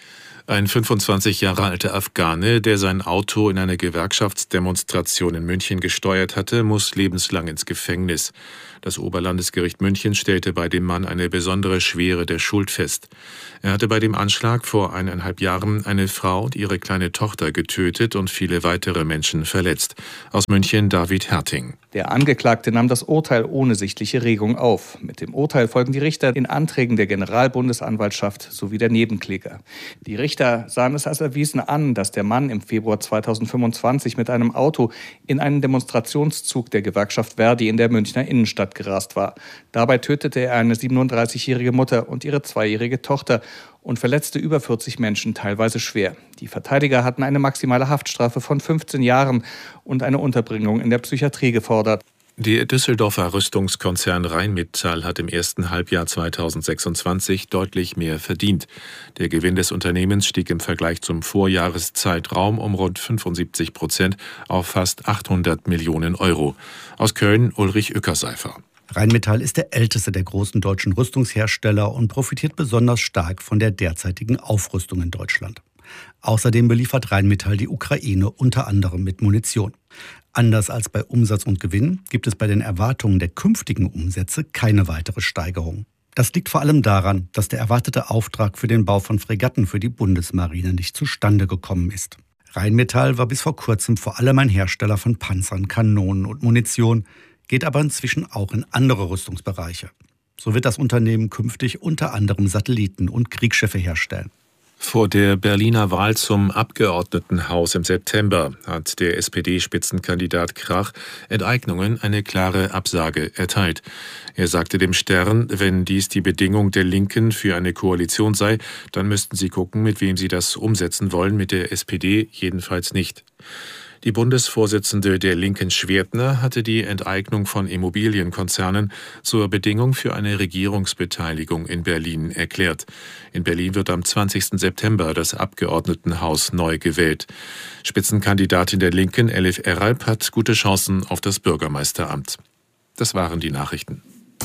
Ein fünfundzwanzig Jahre alter Afghane, der sein Auto in eine Gewerkschaftsdemonstration in München gesteuert hatte, muss lebenslang ins Gefängnis. Das Oberlandesgericht München stellte bei dem Mann eine besondere Schwere der Schuld fest. Er hatte bei dem Anschlag vor eineinhalb Jahren eine Frau und ihre kleine Tochter getötet und viele weitere Menschen verletzt. Aus München David Herting. Der Angeklagte nahm das Urteil ohne sichtliche Regung auf. Mit dem Urteil folgen die Richter in Anträgen der Generalbundesanwaltschaft sowie der Nebenkläger. Die Richter sahen es als erwiesen an, dass der Mann im Februar zweitausendfünfundzwanzig mit einem Auto in einen Demonstrationszug der Gewerkschaft Verdi in der Münchner Innenstadt gerast war. Dabei tötete er eine siebenunddreißigjährige Mutter und ihre zweijährige Tochter und verletzte über vierzig Menschen, teilweise schwer. Die Verteidiger hatten eine maximale Haftstrafe von fünfzehn Jahren und eine Unterbringung in der Psychiatrie gefordert. Der Düsseldorfer Rüstungskonzern Rheinmetall hat im ersten Halbjahr zweitausendsechsundzwanzig deutlich mehr verdient. Der Gewinn des Unternehmens stieg im Vergleich zum Vorjahreszeitraum um rund fünfundsiebzig Prozent auf fast achthundert Millionen Euro. Aus Köln Ulrich Ueckerseifer. Rheinmetall ist der älteste der großen deutschen Rüstungshersteller und profitiert besonders stark von der derzeitigen Aufrüstung in Deutschland. Außerdem beliefert Rheinmetall die Ukraine unter anderem mit Munition. Anders als bei Umsatz und Gewinn gibt es bei den Erwartungen der künftigen Umsätze keine weitere Steigerung. Das liegt vor allem daran, dass der erwartete Auftrag für den Bau von Fregatten für die Bundesmarine nicht zustande gekommen ist. Rheinmetall war bis vor kurzem vor allem ein Hersteller von Panzern, Kanonen und Munition, geht aber inzwischen auch in andere Rüstungsbereiche. So wird das Unternehmen künftig unter anderem Satelliten und Kriegsschiffe herstellen. Vor der Berliner Wahl zum Abgeordnetenhaus im September hat der S P D-Spitzenkandidat Krach Enteignungen eine klare Absage erteilt. Er sagte dem Stern, wenn dies die Bedingung der Linken für eine Koalition sei, dann müssten sie gucken, mit wem sie das umsetzen wollen, mit der S P D jedenfalls nicht. Die Bundesvorsitzende der Linken Schwertner hatte die Enteignung von Immobilienkonzernen zur Bedingung für eine Regierungsbeteiligung in Berlin erklärt. In Berlin wird am zwanzigsten September das Abgeordnetenhaus neu gewählt. Spitzenkandidatin der Linken Elif Eralp hat gute Chancen auf das Bürgermeisteramt. Das waren die Nachrichten.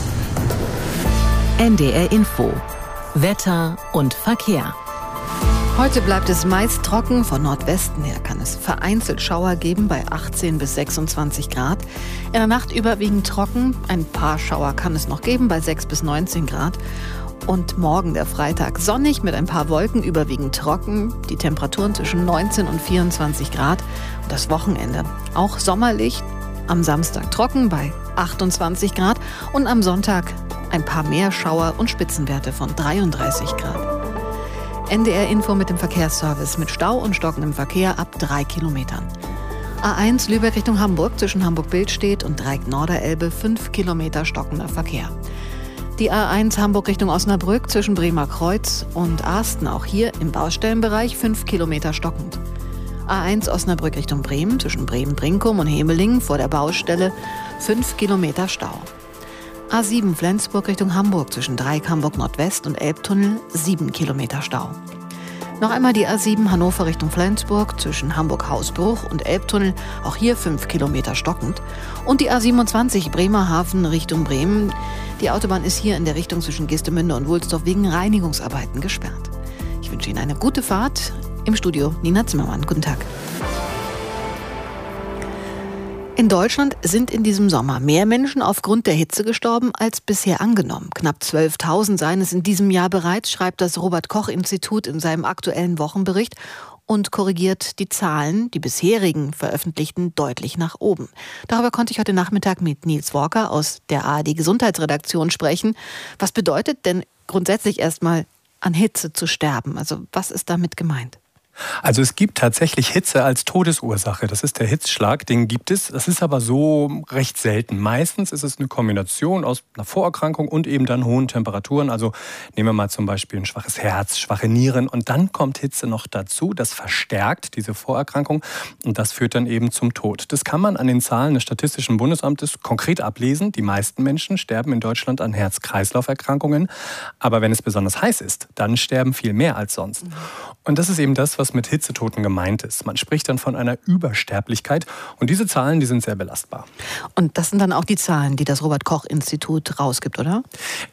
N D R Info. Wetter und Verkehr. Heute bleibt es meist trocken. Von Nordwesten her kann es vereinzelt Schauer geben bei achtzehn bis sechsundzwanzig Grad. In der Nacht überwiegend trocken. Ein paar Schauer kann es noch geben bei sechs bis neunzehn Grad. Und morgen, der Freitag, sonnig mit ein paar Wolken, überwiegend trocken. Die Temperaturen zwischen neunzehn und vierundzwanzig Grad. Und das Wochenende auch sommerlich. Am Samstag trocken bei achtundzwanzig Grad. Und am Sonntag ein paar mehr Schauer und Spitzenwerte von dreiunddreißig Grad. N D R Info mit dem Verkehrsservice mit Stau und stockendem Verkehr ab drei Kilometern. A eins Lübeck Richtung Hamburg zwischen Hamburg-Billstedt und Dreieck-Norderelbe fünf Kilometer stockender Verkehr. Die A eins Hamburg Richtung Osnabrück zwischen Bremer Kreuz und Arsten, auch hier im Baustellenbereich fünf Kilometer stockend. A eins Osnabrück Richtung Bremen zwischen Bremen-Brinkum und Hemelingen vor der Baustelle fünf Kilometer Stau. A sieben Flensburg Richtung Hamburg zwischen Dreieck Hamburg Nordwest und Elbtunnel sieben Kilometer Stau. Noch einmal die A sieben Hannover Richtung Flensburg zwischen Hamburg-Hausbruch und Elbtunnel, auch hier fünf Kilometer stockend. Und die A siebenundzwanzig Bremerhaven Richtung Bremen. Die Autobahn ist hier in der Richtung zwischen Geestemünde und Wulsdorf wegen Reinigungsarbeiten gesperrt. Ich wünsche Ihnen eine gute Fahrt. Im Studio Nina Zimmermann. Guten Tag. In Deutschland sind in diesem Sommer mehr Menschen aufgrund der Hitze gestorben als bisher angenommen. Knapp zwölftausend seien es in diesem Jahr bereits, schreibt das Robert-Koch-Institut in seinem aktuellen Wochenbericht und korrigiert die Zahlen, die bisherigen veröffentlichten, deutlich nach oben. Darüber konnte ich heute Nachmittag mit Nils Walker aus der A R D-Gesundheitsredaktion sprechen. Was bedeutet denn grundsätzlich erstmal, an Hitze zu sterben? Also was ist damit gemeint? Also es gibt tatsächlich Hitze als Todesursache. Das ist der Hitzschlag, den gibt es. Das ist aber so recht selten. Meistens ist es eine Kombination aus einer Vorerkrankung und eben dann hohen Temperaturen. Also nehmen wir mal zum Beispiel ein schwaches Herz, schwache Nieren. Und dann kommt Hitze noch dazu. Das verstärkt diese Vorerkrankung und das führt dann eben zum Tod. Das kann man an den Zahlen des Statistischen Bundesamtes konkret ablesen. Die meisten Menschen sterben in Deutschland an Herz-Kreislauf-Erkrankungen. Aber wenn es besonders heiß ist, dann sterben viel mehr als sonst. Und das ist eben das, was mit Hitzetoten gemeint ist. Man spricht dann von einer Übersterblichkeit und diese Zahlen, die sind sehr belastbar. Und das sind dann auch die Zahlen, die das Robert-Koch-Institut rausgibt, oder?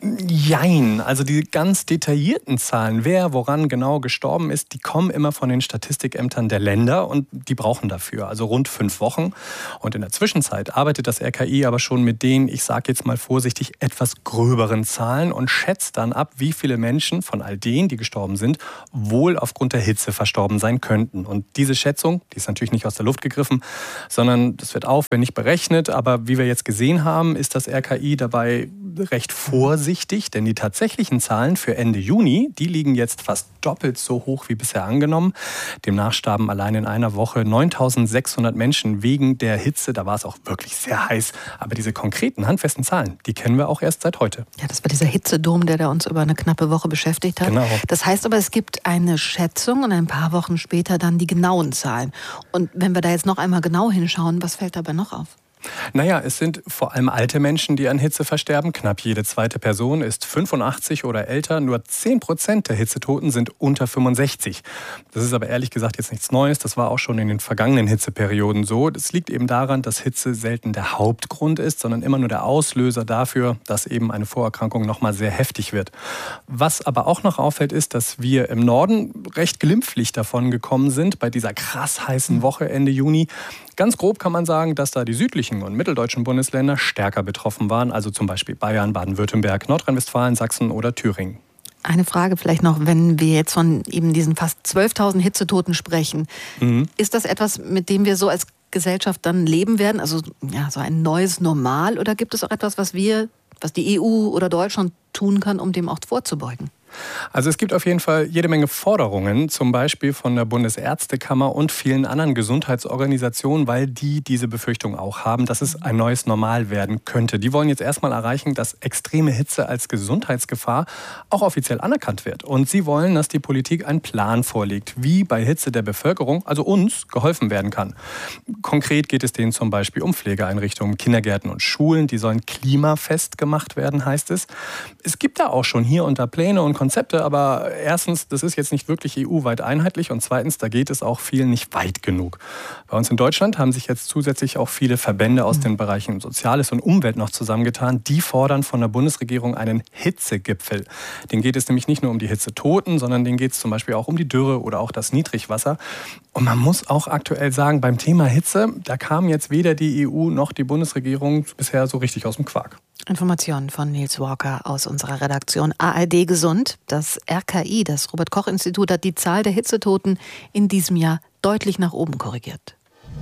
Jein, also die ganz detaillierten Zahlen, wer woran genau gestorben ist, die kommen immer von den Statistikämtern der Länder und die brauchen dafür, also rund fünf Wochen. Und in der Zwischenzeit arbeitet das R K I aber schon mit den, ich sage jetzt mal vorsichtig, etwas gröberen Zahlen und schätzt dann ab, wie viele Menschen von all denen, die gestorben sind, wohl aufgrund der Hitze verstorben sein könnten. Und diese Schätzung, die ist natürlich nicht aus der Luft gegriffen, sondern das wird aufwendig berechnet. Aber wie wir jetzt gesehen haben, ist das R K I dabei recht vorsichtig, denn die tatsächlichen Zahlen für Ende Juni, die liegen jetzt fast doppelt so hoch wie bisher angenommen. Demnach starben allein in einer Woche neuntausendsechshundert Menschen wegen der Hitze. Da war es auch wirklich sehr heiß. Aber diese konkreten, handfesten Zahlen, die kennen wir auch erst seit heute. Ja, das war dieser Hitzedom, der da uns über eine knappe Woche beschäftigt hat. Genau. Das heißt aber, es gibt eine Schätzung und ein paar Wochen später dann die genauen Zahlen. Und wenn wir da jetzt noch einmal genau hinschauen, was fällt dabei noch auf? Naja, es sind vor allem alte Menschen, die an Hitze versterben. Knapp jede zweite Person ist fünfundachtzig oder älter. Nur zehn Prozent der Hitzetoten sind unter fünfundsechzig. Das ist aber ehrlich gesagt jetzt nichts Neues. Das war auch schon in den vergangenen Hitzeperioden so. Das liegt eben daran, dass Hitze selten der Hauptgrund ist, sondern immer nur der Auslöser dafür, dass eben eine Vorerkrankung noch mal sehr heftig wird. Was aber auch noch auffällt, ist, dass wir im Norden recht glimpflich davon gekommen sind bei dieser krass heißen Woche Ende Juni. Ganz grob kann man sagen, dass da die südlichen und mitteldeutschen Bundesländer stärker betroffen waren, also zum Beispiel Bayern, Baden-Württemberg, Nordrhein-Westfalen, Sachsen oder Thüringen. Eine Frage vielleicht noch, wenn wir jetzt von eben diesen fast zwölftausend Hitzetoten sprechen. Mhm. Ist das etwas, mit dem wir so als Gesellschaft dann leben werden? Also ja, so ein neues Normal? Oder gibt es auch etwas, was wir, was die E U oder Deutschland tun kann, um dem auch vorzubeugen? Also es gibt auf jeden Fall jede Menge Forderungen, zum Beispiel von der Bundesärztekammer und vielen anderen Gesundheitsorganisationen, weil die diese Befürchtung auch haben, dass es ein neues Normal werden könnte. Die wollen jetzt erstmal erreichen, dass extreme Hitze als Gesundheitsgefahr auch offiziell anerkannt wird. Und sie wollen, dass die Politik einen Plan vorlegt, wie bei Hitze der Bevölkerung, also uns, geholfen werden kann. Konkret geht es denen zum Beispiel um Pflegeeinrichtungen, Kindergärten und Schulen. Die sollen klimafest gemacht werden, heißt es. Es gibt da auch schon hier und da Pläne und Konzepte, aber erstens, das ist jetzt nicht wirklich E U-weit einheitlich und zweitens, da geht es auch vielen nicht weit genug. Bei uns in Deutschland haben sich jetzt zusätzlich auch viele Verbände aus den Bereichen Soziales und Umwelt noch zusammengetan. Die fordern von der Bundesregierung einen Hitzegipfel. Den geht es nämlich nicht nur um die Hitzetoten, sondern denen geht es zum Beispiel auch um die Dürre oder auch das Niedrigwasser. Und man muss auch aktuell sagen, beim Thema Hitze, da kam jetzt weder die E U noch die Bundesregierung bisher so richtig aus dem Quark. Informationen von Nils Walker aus unserer Redaktion A R D Gesund. Das R K I, das Robert-Koch-Institut, hat die Zahl der Hitzetoten in diesem Jahr deutlich nach oben korrigiert.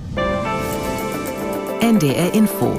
N D R Info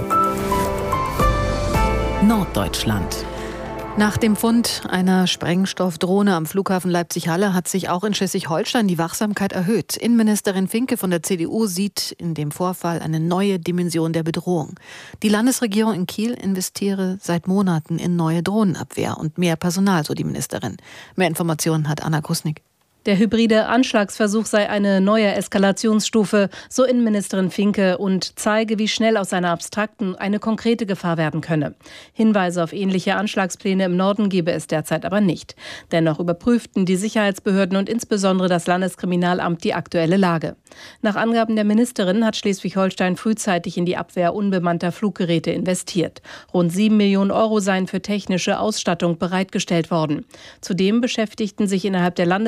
Norddeutschland. Nach dem Fund einer Sprengstoffdrohne am Flughafen Leipzig-Halle hat sich auch in Schleswig-Holstein die Wachsamkeit erhöht. Innenministerin Finke von der C D U sieht in dem Vorfall eine neue Dimension der Bedrohung. Die Landesregierung in Kiel investiere seit Monaten in neue Drohnenabwehr und mehr Personal, so die Ministerin. Mehr Informationen hat Anna Krusnick. Der hybride Anschlagsversuch sei eine neue Eskalationsstufe, so Innenministerin Finke, und zeige, wie schnell aus einer abstrakten eine konkrete Gefahr werden könne. Hinweise auf ähnliche Anschlagspläne im Norden gebe es derzeit aber nicht. Dennoch überprüften die Sicherheitsbehörden und insbesondere das Landeskriminalamt die aktuelle Lage. Nach Angaben der Ministerin hat Schleswig-Holstein frühzeitig in die Abwehr unbemannter Fluggeräte investiert. Rund sieben Millionen Euro seien für technische Ausstattung bereitgestellt worden. Zudem beschäftigten sich innerhalb der Landespolizei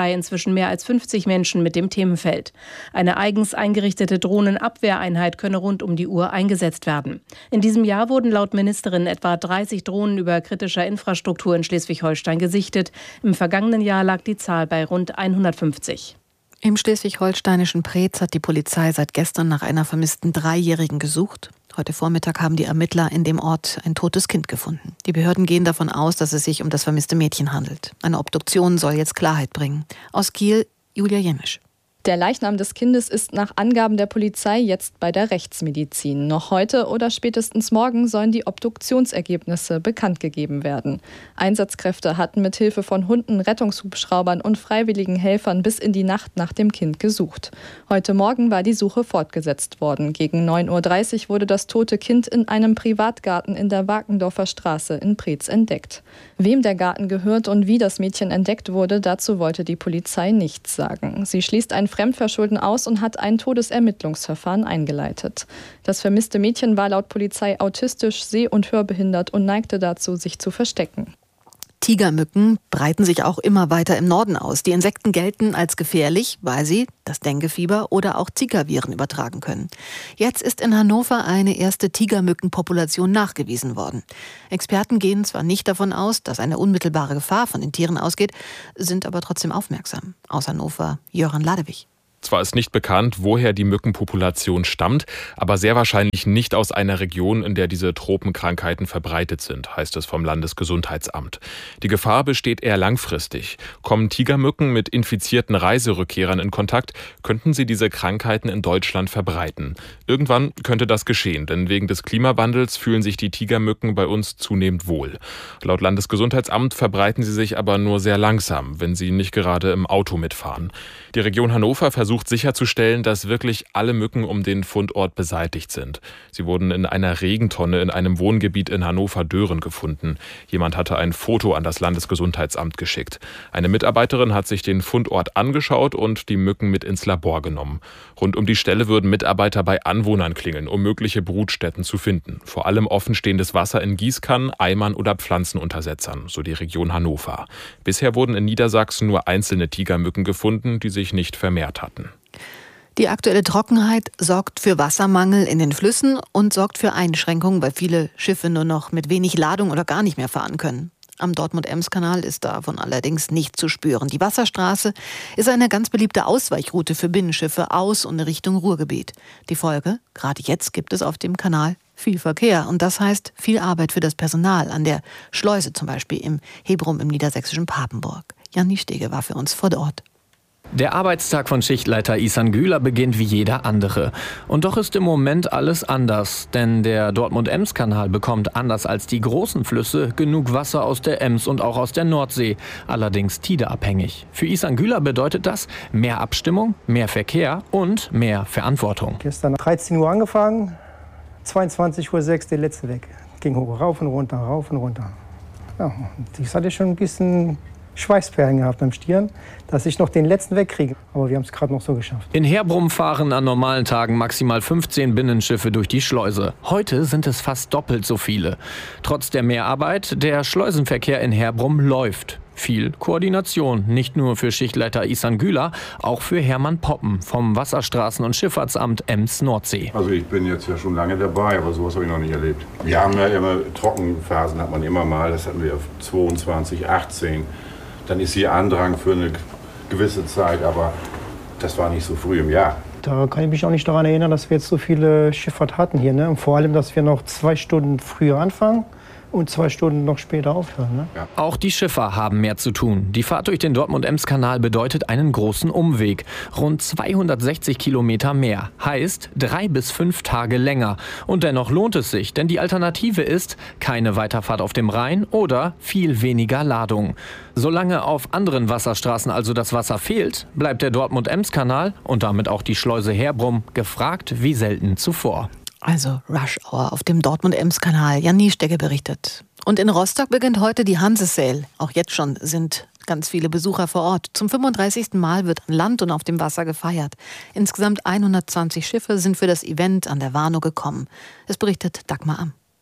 Polizei inzwischen mehr als fünfzig Menschen mit dem Themenfeld. Eine eigens eingerichtete Drohnenabwehreinheit könne rund um die Uhr eingesetzt werden. In diesem Jahr wurden laut Ministerin etwa dreißig Drohnen über kritischer Infrastruktur in Schleswig-Holstein gesichtet. Im vergangenen Jahr lag die Zahl bei rund hundertfünfzig. Im schleswig-holsteinischen Preetz hat die Polizei seit gestern nach einer vermissten Dreijährigen gesucht. Heute Vormittag haben die Ermittler in dem Ort ein totes Kind gefunden. Die Behörden gehen davon aus, dass es sich um das vermisste Mädchen handelt. Eine Obduktion soll jetzt Klarheit bringen. Aus Kiel, Julia Jenisch. Der Leichnam des Kindes ist nach Angaben der Polizei jetzt bei der Rechtsmedizin. Noch heute oder spätestens morgen sollen die Obduktionsergebnisse bekannt gegeben werden. Einsatzkräfte hatten mit Hilfe von Hunden, Rettungshubschraubern und freiwilligen Helfern bis in die Nacht nach dem Kind gesucht. Heute Morgen war die Suche fortgesetzt worden. Gegen neun Uhr dreißig wurde das tote Kind in einem Privatgarten in der Wakendorfer Straße in Preetz entdeckt. Wem der Garten gehört und wie das Mädchen entdeckt wurde, dazu wollte die Polizei nichts sagen. Sie schließt ein Fremdverschulden aus und hat ein Todesermittlungsverfahren eingeleitet. Das vermisste Mädchen war laut Polizei autistisch, seh- und hörbehindert und neigte dazu, sich zu verstecken. Tigermücken breiten sich auch immer weiter im Norden aus. Die Insekten gelten als gefährlich, weil sie das Denguefieber oder auch Zika-Viren übertragen können. Jetzt ist in Hannover eine erste Tigermückenpopulation nachgewiesen worden. Experten gehen zwar nicht davon aus, dass eine unmittelbare Gefahr von den Tieren ausgeht, sind aber trotzdem aufmerksam. Aus Hannover, Jöran Ladewig. Zwar ist nicht bekannt, woher die Mückenpopulation stammt, aber sehr wahrscheinlich nicht aus einer Region, in der diese Tropenkrankheiten verbreitet sind, heißt es vom Landesgesundheitsamt. Die Gefahr besteht eher langfristig. Kommen Tigermücken mit infizierten Reiserückkehrern in Kontakt, könnten sie diese Krankheiten in Deutschland verbreiten. Irgendwann könnte das geschehen, denn wegen des Klimawandels fühlen sich die Tigermücken bei uns zunehmend wohl. Laut Landesgesundheitsamt verbreiten sie sich aber nur sehr langsam, wenn sie nicht gerade im Auto mitfahren. Die Region Hannover versucht versucht sicherzustellen, dass wirklich alle Mücken um den Fundort beseitigt sind. Sie wurden in einer Regentonne in einem Wohngebiet in Hannover-Dören gefunden. Jemand hatte ein Foto an das Landesgesundheitsamt geschickt. Eine Mitarbeiterin hat sich den Fundort angeschaut und die Mücken mit ins Labor genommen. Rund um die Stelle würden Mitarbeiter bei Anwohnern klingeln, um mögliche Brutstätten zu finden. Vor allem offenstehendes Wasser in Gießkannen, Eimern oder Pflanzenuntersetzern, so die Region Hannover. Bisher wurden in Niedersachsen nur einzelne Tigermücken gefunden, die sich nicht vermehrt hatten. Die aktuelle Trockenheit sorgt für Wassermangel in den Flüssen und sorgt für Einschränkungen, weil viele Schiffe nur noch mit wenig Ladung oder gar nicht mehr fahren können. Am Dortmund-Ems-Kanal ist davon allerdings nicht zu spüren. Die Wasserstraße ist eine ganz beliebte Ausweichroute für Binnenschiffe aus und Richtung Ruhrgebiet. Die Folge: Gerade jetzt gibt es auf dem Kanal viel Verkehr und das heißt viel Arbeit für das Personal an der Schleuse, zum Beispiel im Hebrum im niedersächsischen Papenburg. Janni Stege war für uns vor Ort. Der Arbeitstag von Schichtleiter Ihsan Güler beginnt wie jeder andere. Und doch ist im Moment alles anders. Denn der Dortmund-Ems-Kanal bekommt, anders als die großen Flüsse, genug Wasser aus der Ems und auch aus der Nordsee. Allerdings tideabhängig. Für Ihsan Güler bedeutet das mehr Abstimmung, mehr Verkehr und mehr Verantwortung. Gestern dreizehn Uhr angefangen, zweiundzwanzig Uhr sechs der letzte weg. Ging hoch, rauf und runter, rauf und runter. Ja, das hatte schon ein bisschen Schweißperlen gehabt am Stirn, dass ich noch den letzten wegkriege. Aber wir haben es gerade noch so geschafft. In Herbrum fahren an normalen Tagen maximal fünfzehn Binnenschiffe durch die Schleuse. Heute sind es fast doppelt so viele. Trotz der Mehrarbeit, der Schleusenverkehr in Herbrum läuft. Viel Koordination, nicht nur für Schichtleiter Ihsan Güler, auch für Hermann Poppen vom Wasserstraßen- und Schifffahrtsamt Ems-Nordsee. Also ich bin jetzt ja schon lange dabei, aber sowas habe ich noch nicht erlebt. Wir haben ja immer Trockenphasen, hat man immer mal, das hatten wir auf zweiundzwanzig achtzehn. Dann ist hier Andrang für eine gewisse Zeit, aber das war nicht so früh im Jahr. Da kann ich mich auch nicht daran erinnern, dass wir jetzt so viele Schifffahrt hatten hier. Ne? Und vor allem, dass wir noch zwei Stunden früher anfangen und zwei Stunden noch später aufhören. Ne? Ja. Auch die Schiffer haben mehr zu tun. Die Fahrt durch den Dortmund-Ems-Kanal bedeutet einen großen Umweg. Rund zweihundertsechzig Kilometer mehr. Heißt drei bis fünf Tage länger. Und dennoch lohnt es sich, denn die Alternative ist keine Weiterfahrt auf dem Rhein oder viel weniger Ladung. Solange auf anderen Wasserstraßen also das Wasser fehlt, bleibt der Dortmund-Ems-Kanal und damit auch die Schleuse Herbrum gefragt wie selten zuvor. Also Rush Hour auf dem Dortmund-Ems-Kanal. Janni Stege berichtet. Und in Rostock beginnt heute die Hanse-Sail. Auch jetzt schon sind ganz viele Besucher vor Ort. Zum fünfunddreißigsten Mal wird an Land und auf dem Wasser gefeiert. Insgesamt hundertzwanzig Schiffe sind für das Event an der Warnow gekommen. Es berichtet Dagmar Am.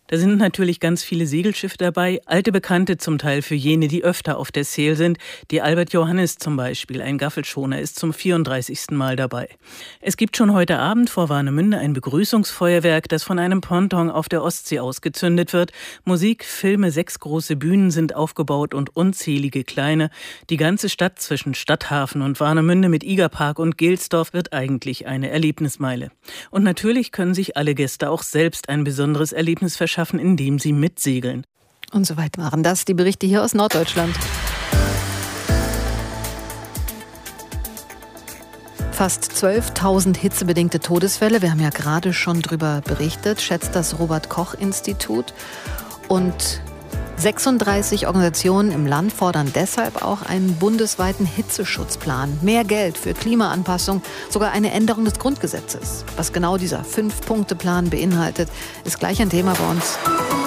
Da sind natürlich ganz viele Segelschiffe dabei, alte Bekannte zum Teil für jene, die öfter auf der Seel sind. Die Albert Johannes zum Beispiel, ein Gaffelschoner, ist zum vierunddreißigsten Mal dabei. Es gibt schon heute Abend vor Warnemünde ein Begrüßungsfeuerwerk, das von einem Ponton auf der Ostsee ausgezündet wird. Musik, Filme, sechs große Bühnen sind aufgebaut und unzählige kleine. Die ganze Stadt zwischen Stadthafen und Warnemünde mit Igerpark und Gelsdorf wird eigentlich eine Erlebnismeile. Und natürlich können sich alle Gäste auch selbst ein besonderes Erlebnis verschaffen, indem sie mitsegeln. Und soweit waren das die Berichte hier aus Norddeutschland. Fast zwölftausend hitzebedingte Todesfälle, wir haben ja gerade schon drüber berichtet, schätzt das Robert-Koch-Institut. Und sechsunddreißig Organisationen im Land fordern deshalb auch einen bundesweiten Hitzeschutzplan, mehr Geld für Klimaanpassung, sogar eine Änderung des Grundgesetzes. Was genau dieser Fünf-Punkte-Plan beinhaltet, ist gleich ein Thema bei uns.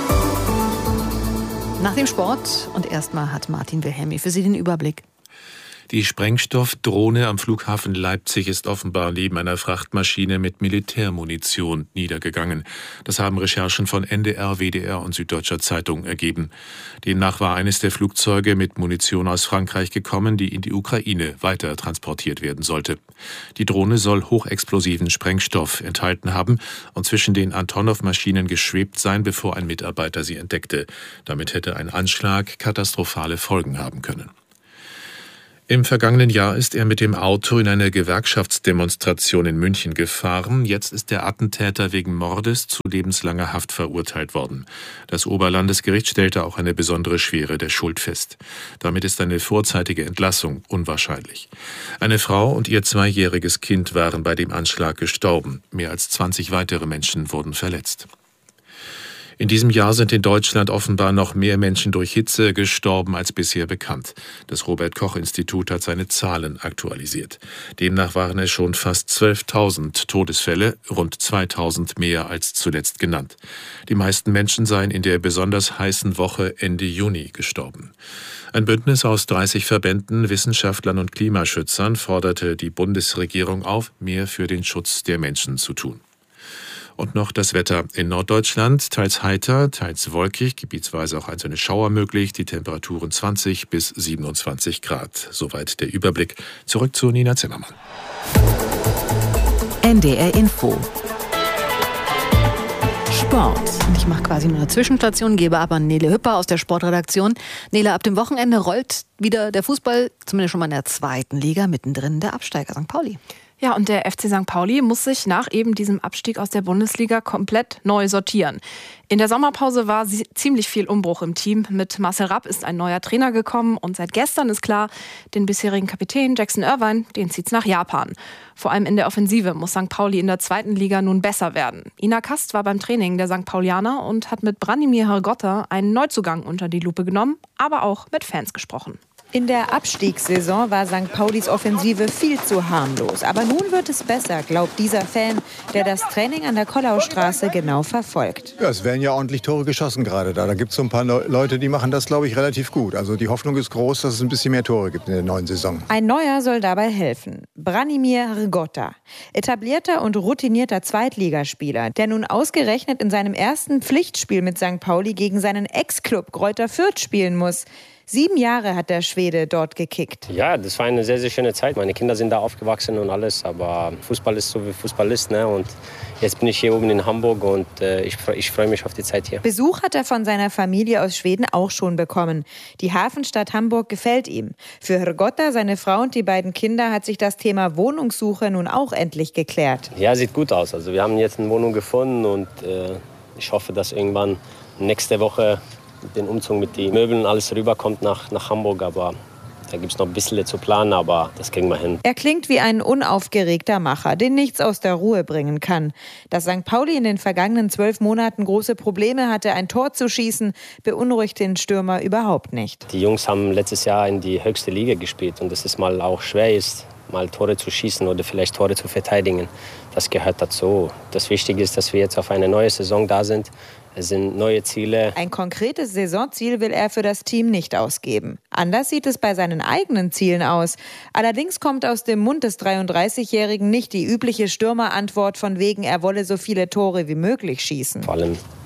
Nach dem Sport und erstmal hat Martin Wilhelmi für Sie den Überblick. Die Sprengstoffdrohne am Flughafen Leipzig ist offenbar neben einer Frachtmaschine mit Militärmunition niedergegangen. Das haben Recherchen von N D R, W D R und Süddeutscher Zeitung ergeben. Demnach war eines der Flugzeuge mit Munition aus Frankreich gekommen, die in die Ukraine weiter transportiert werden sollte. Die Drohne soll hochexplosiven Sprengstoff enthalten haben und zwischen den Antonov-Maschinen geschwebt sein, bevor ein Mitarbeiter sie entdeckte. Damit hätte ein Anschlag katastrophale Folgen haben können. Im vergangenen Jahr ist er mit dem Auto in eine Gewerkschaftsdemonstration in München gefahren. Jetzt ist der Attentäter wegen Mordes zu lebenslanger Haft verurteilt worden. Das Oberlandesgericht stellte auch eine besondere Schwere der Schuld fest. Damit ist eine vorzeitige Entlassung unwahrscheinlich. Eine Frau und ihr zweijähriges Kind waren bei dem Anschlag gestorben. Mehr als zwanzig weitere Menschen wurden verletzt. In diesem Jahr sind in Deutschland offenbar noch mehr Menschen durch Hitze gestorben als bisher bekannt. Das Robert-Koch-Institut hat seine Zahlen aktualisiert. Demnach waren es schon fast zwölftausend Todesfälle, rund zweitausend mehr als zuletzt genannt. Die meisten Menschen seien in der besonders heißen Woche Ende Juni gestorben. Ein Bündnis aus dreißig Verbänden, Wissenschaftlern und Klimaschützern forderte die Bundesregierung auf, mehr für den Schutz der Menschen zu tun. Und noch das Wetter in Norddeutschland, teils heiter, teils wolkig, gebietsweise auch einzelne Schauer möglich, die Temperaturen zwanzig bis siebenundzwanzig Grad. Soweit der Überblick. Zurück zu Nina Zimmermann. N D R Info. Sport. Ich mache quasi nur eine Zwischenstation, gebe aber an Nele Hüpper aus der Sportredaktion. Nele, ab dem Wochenende rollt wieder der Fußball, zumindest schon mal in der zweiten Liga, mittendrin der Absteiger Sankt Pauli. Ja, und der F C Sankt Pauli muss sich nach eben diesem Abstieg aus der Bundesliga komplett neu sortieren. In der Sommerpause war ziemlich viel Umbruch im Team. Mit Marcel Rapp ist ein neuer Trainer gekommen und seit gestern ist klar, den bisherigen Kapitän Jackson Irvine, den zieht's nach Japan. Vor allem in der Offensive muss Sankt Pauli in der zweiten Liga nun besser werden. Ina Kast war beim Training der Sankt Paulianer und hat mit Branimir Hrgotta einen Neuzugang unter die Lupe genommen, aber auch mit Fans gesprochen. In der Abstiegssaison war Sankt Paulis Offensive viel zu harmlos. Aber nun wird es besser, glaubt dieser Fan, der das Training an der Kollaustraße genau verfolgt. Ja, es werden ja ordentlich Tore geschossen gerade da. Da gibt es so ein paar Leute, die machen das, glaube ich, relativ gut. Also die Hoffnung ist groß, dass es ein bisschen mehr Tore gibt in der neuen Saison. Ein neuer soll dabei helfen. Branimir Hrgotta. Etablierter und routinierter Zweitligaspieler, der nun ausgerechnet in seinem ersten Pflichtspiel mit Sankt Pauli gegen seinen Ex-Club Greuther Fürth spielen muss. Sieben Jahre hat der Schwede dort gekickt. Ja, das war eine sehr, sehr schöne Zeit. Meine Kinder sind da aufgewachsen und alles. Aber Fußball ist so, wie Fußball ist. Ne? Und jetzt bin ich hier oben in Hamburg und äh, ich, ich freue mich auf die Zeit hier. Besuch hat er von seiner Familie aus Schweden auch schon bekommen. Die Hafenstadt Hamburg gefällt ihm. Für Hrgotta, seine Frau und die beiden Kinder hat sich das Thema Wohnungssuche nun auch endlich geklärt. Ja, sieht gut aus. Also wir haben jetzt eine Wohnung gefunden und äh, ich hoffe, dass irgendwann nächste Woche den Umzug mit den Möbeln und alles rüberkommt nach, nach Hamburg. Aber da gibt es noch ein bisschen zu planen, aber das kriegen wir hin. Er klingt wie ein unaufgeregter Macher, den nichts aus der Ruhe bringen kann. Dass Sankt Pauli in den vergangenen zwölf Monaten große Probleme hatte, ein Tor zu schießen, beunruhigt den Stürmer überhaupt nicht. Die Jungs haben letztes Jahr in die höchste Liga gespielt und dass es mal auch schwer ist, mal Tore zu schießen oder vielleicht Tore zu verteidigen. Das gehört dazu. Das Wichtige ist, dass wir jetzt auf eine neue Saison da sind. Es sind neue Ziele. Ein konkretes Saisonziel will er für das Team nicht ausgeben. Anders sieht es bei seinen eigenen Zielen aus. Allerdings kommt aus dem Mund des dreiunddreißigjährigen nicht die übliche Stürmerantwort von wegen, er wolle so viele Tore wie möglich schießen. Vor allem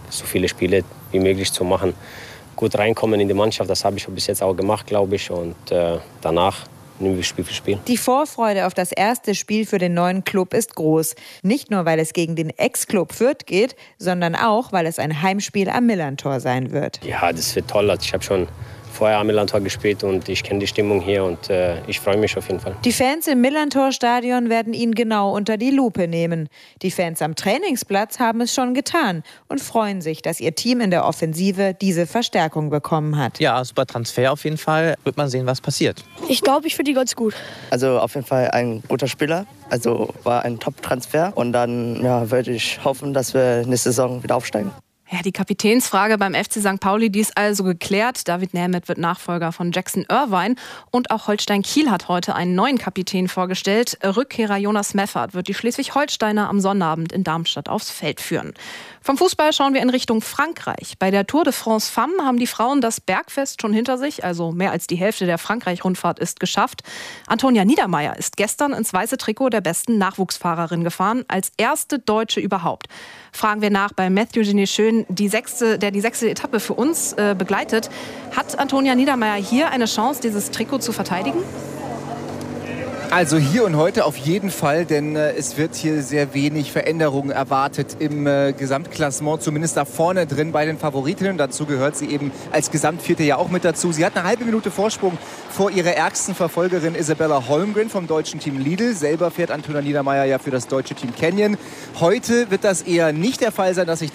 so viele Spiele wie möglich zu machen. Gut reinkommen in die Mannschaft, das habe ich bis jetzt auch gemacht, glaube ich. Und äh, danach nehmen wir Spiel für Spiel. Die Vorfreude auf das erste Spiel für den neuen Club ist groß. Nicht nur, weil es gegen den Ex-Club Fürth geht, sondern auch, weil es ein Heimspiel am Millerntor sein wird. Ja, das wird toll. Ich habe schon vorher am Millerntor gespielt und ich kenne die Stimmung hier und äh, ich freue mich auf jeden Fall. Die Fans im Millerntor-Stadion werden ihn genau unter die Lupe nehmen. Die Fans am Trainingsplatz haben es schon getan und freuen sich, dass ihr Team in der Offensive diese Verstärkung bekommen hat. Ja, super Transfer auf jeden Fall. Wird man sehen, was passiert. Ich glaube, ich finde die ganz gut. Also auf jeden Fall ein guter Spieler. Also war ein Top-Transfer. Und dann ja, würde ich hoffen, dass wir nächste Saison wieder aufsteigen. Ja, die Kapitänsfrage beim F C Sankt Pauli, die ist also geklärt. David Nemeth wird Nachfolger von Jackson Irvine. Und auch Holstein Kiel hat heute einen neuen Kapitän vorgestellt. Rückkehrer Jonas Meffert wird die Schleswig-Holsteiner am Sonnabend in Darmstadt aufs Feld führen. Vom Fußball schauen wir in Richtung Frankreich. Bei der Tour de France Femmes haben die Frauen das Bergfest schon hinter sich. Also mehr als die Hälfte der Frankreich-Rundfahrt ist geschafft. Antonia Niedermeyer ist gestern ins weiße Trikot der besten Nachwuchsfahrerin gefahren. Als erste Deutsche überhaupt. Fragen wir nach bei Matthew Genet Schön, die sechste, der die sechste Etappe für uns äh, begleitet. Hat Antonia Niedermeyer hier eine Chance, dieses Trikot zu verteidigen? Also hier und heute auf jeden Fall, denn äh, es wird hier sehr wenig Veränderungen erwartet im äh, Gesamtklassement, zumindest da vorne drin bei den Favoritinnen. Dazu gehört sie eben als Gesamtvierte ja auch mit dazu. Sie hat eine halbe Minute Vorsprung vor ihrer ärgsten Verfolgerin Isabella Holmgren vom deutschen Team Lidl. Selber fährt Antonia Niedermeyer ja für das deutsche Team Canyon. Heute wird das eher nicht der Fall sein, dass sich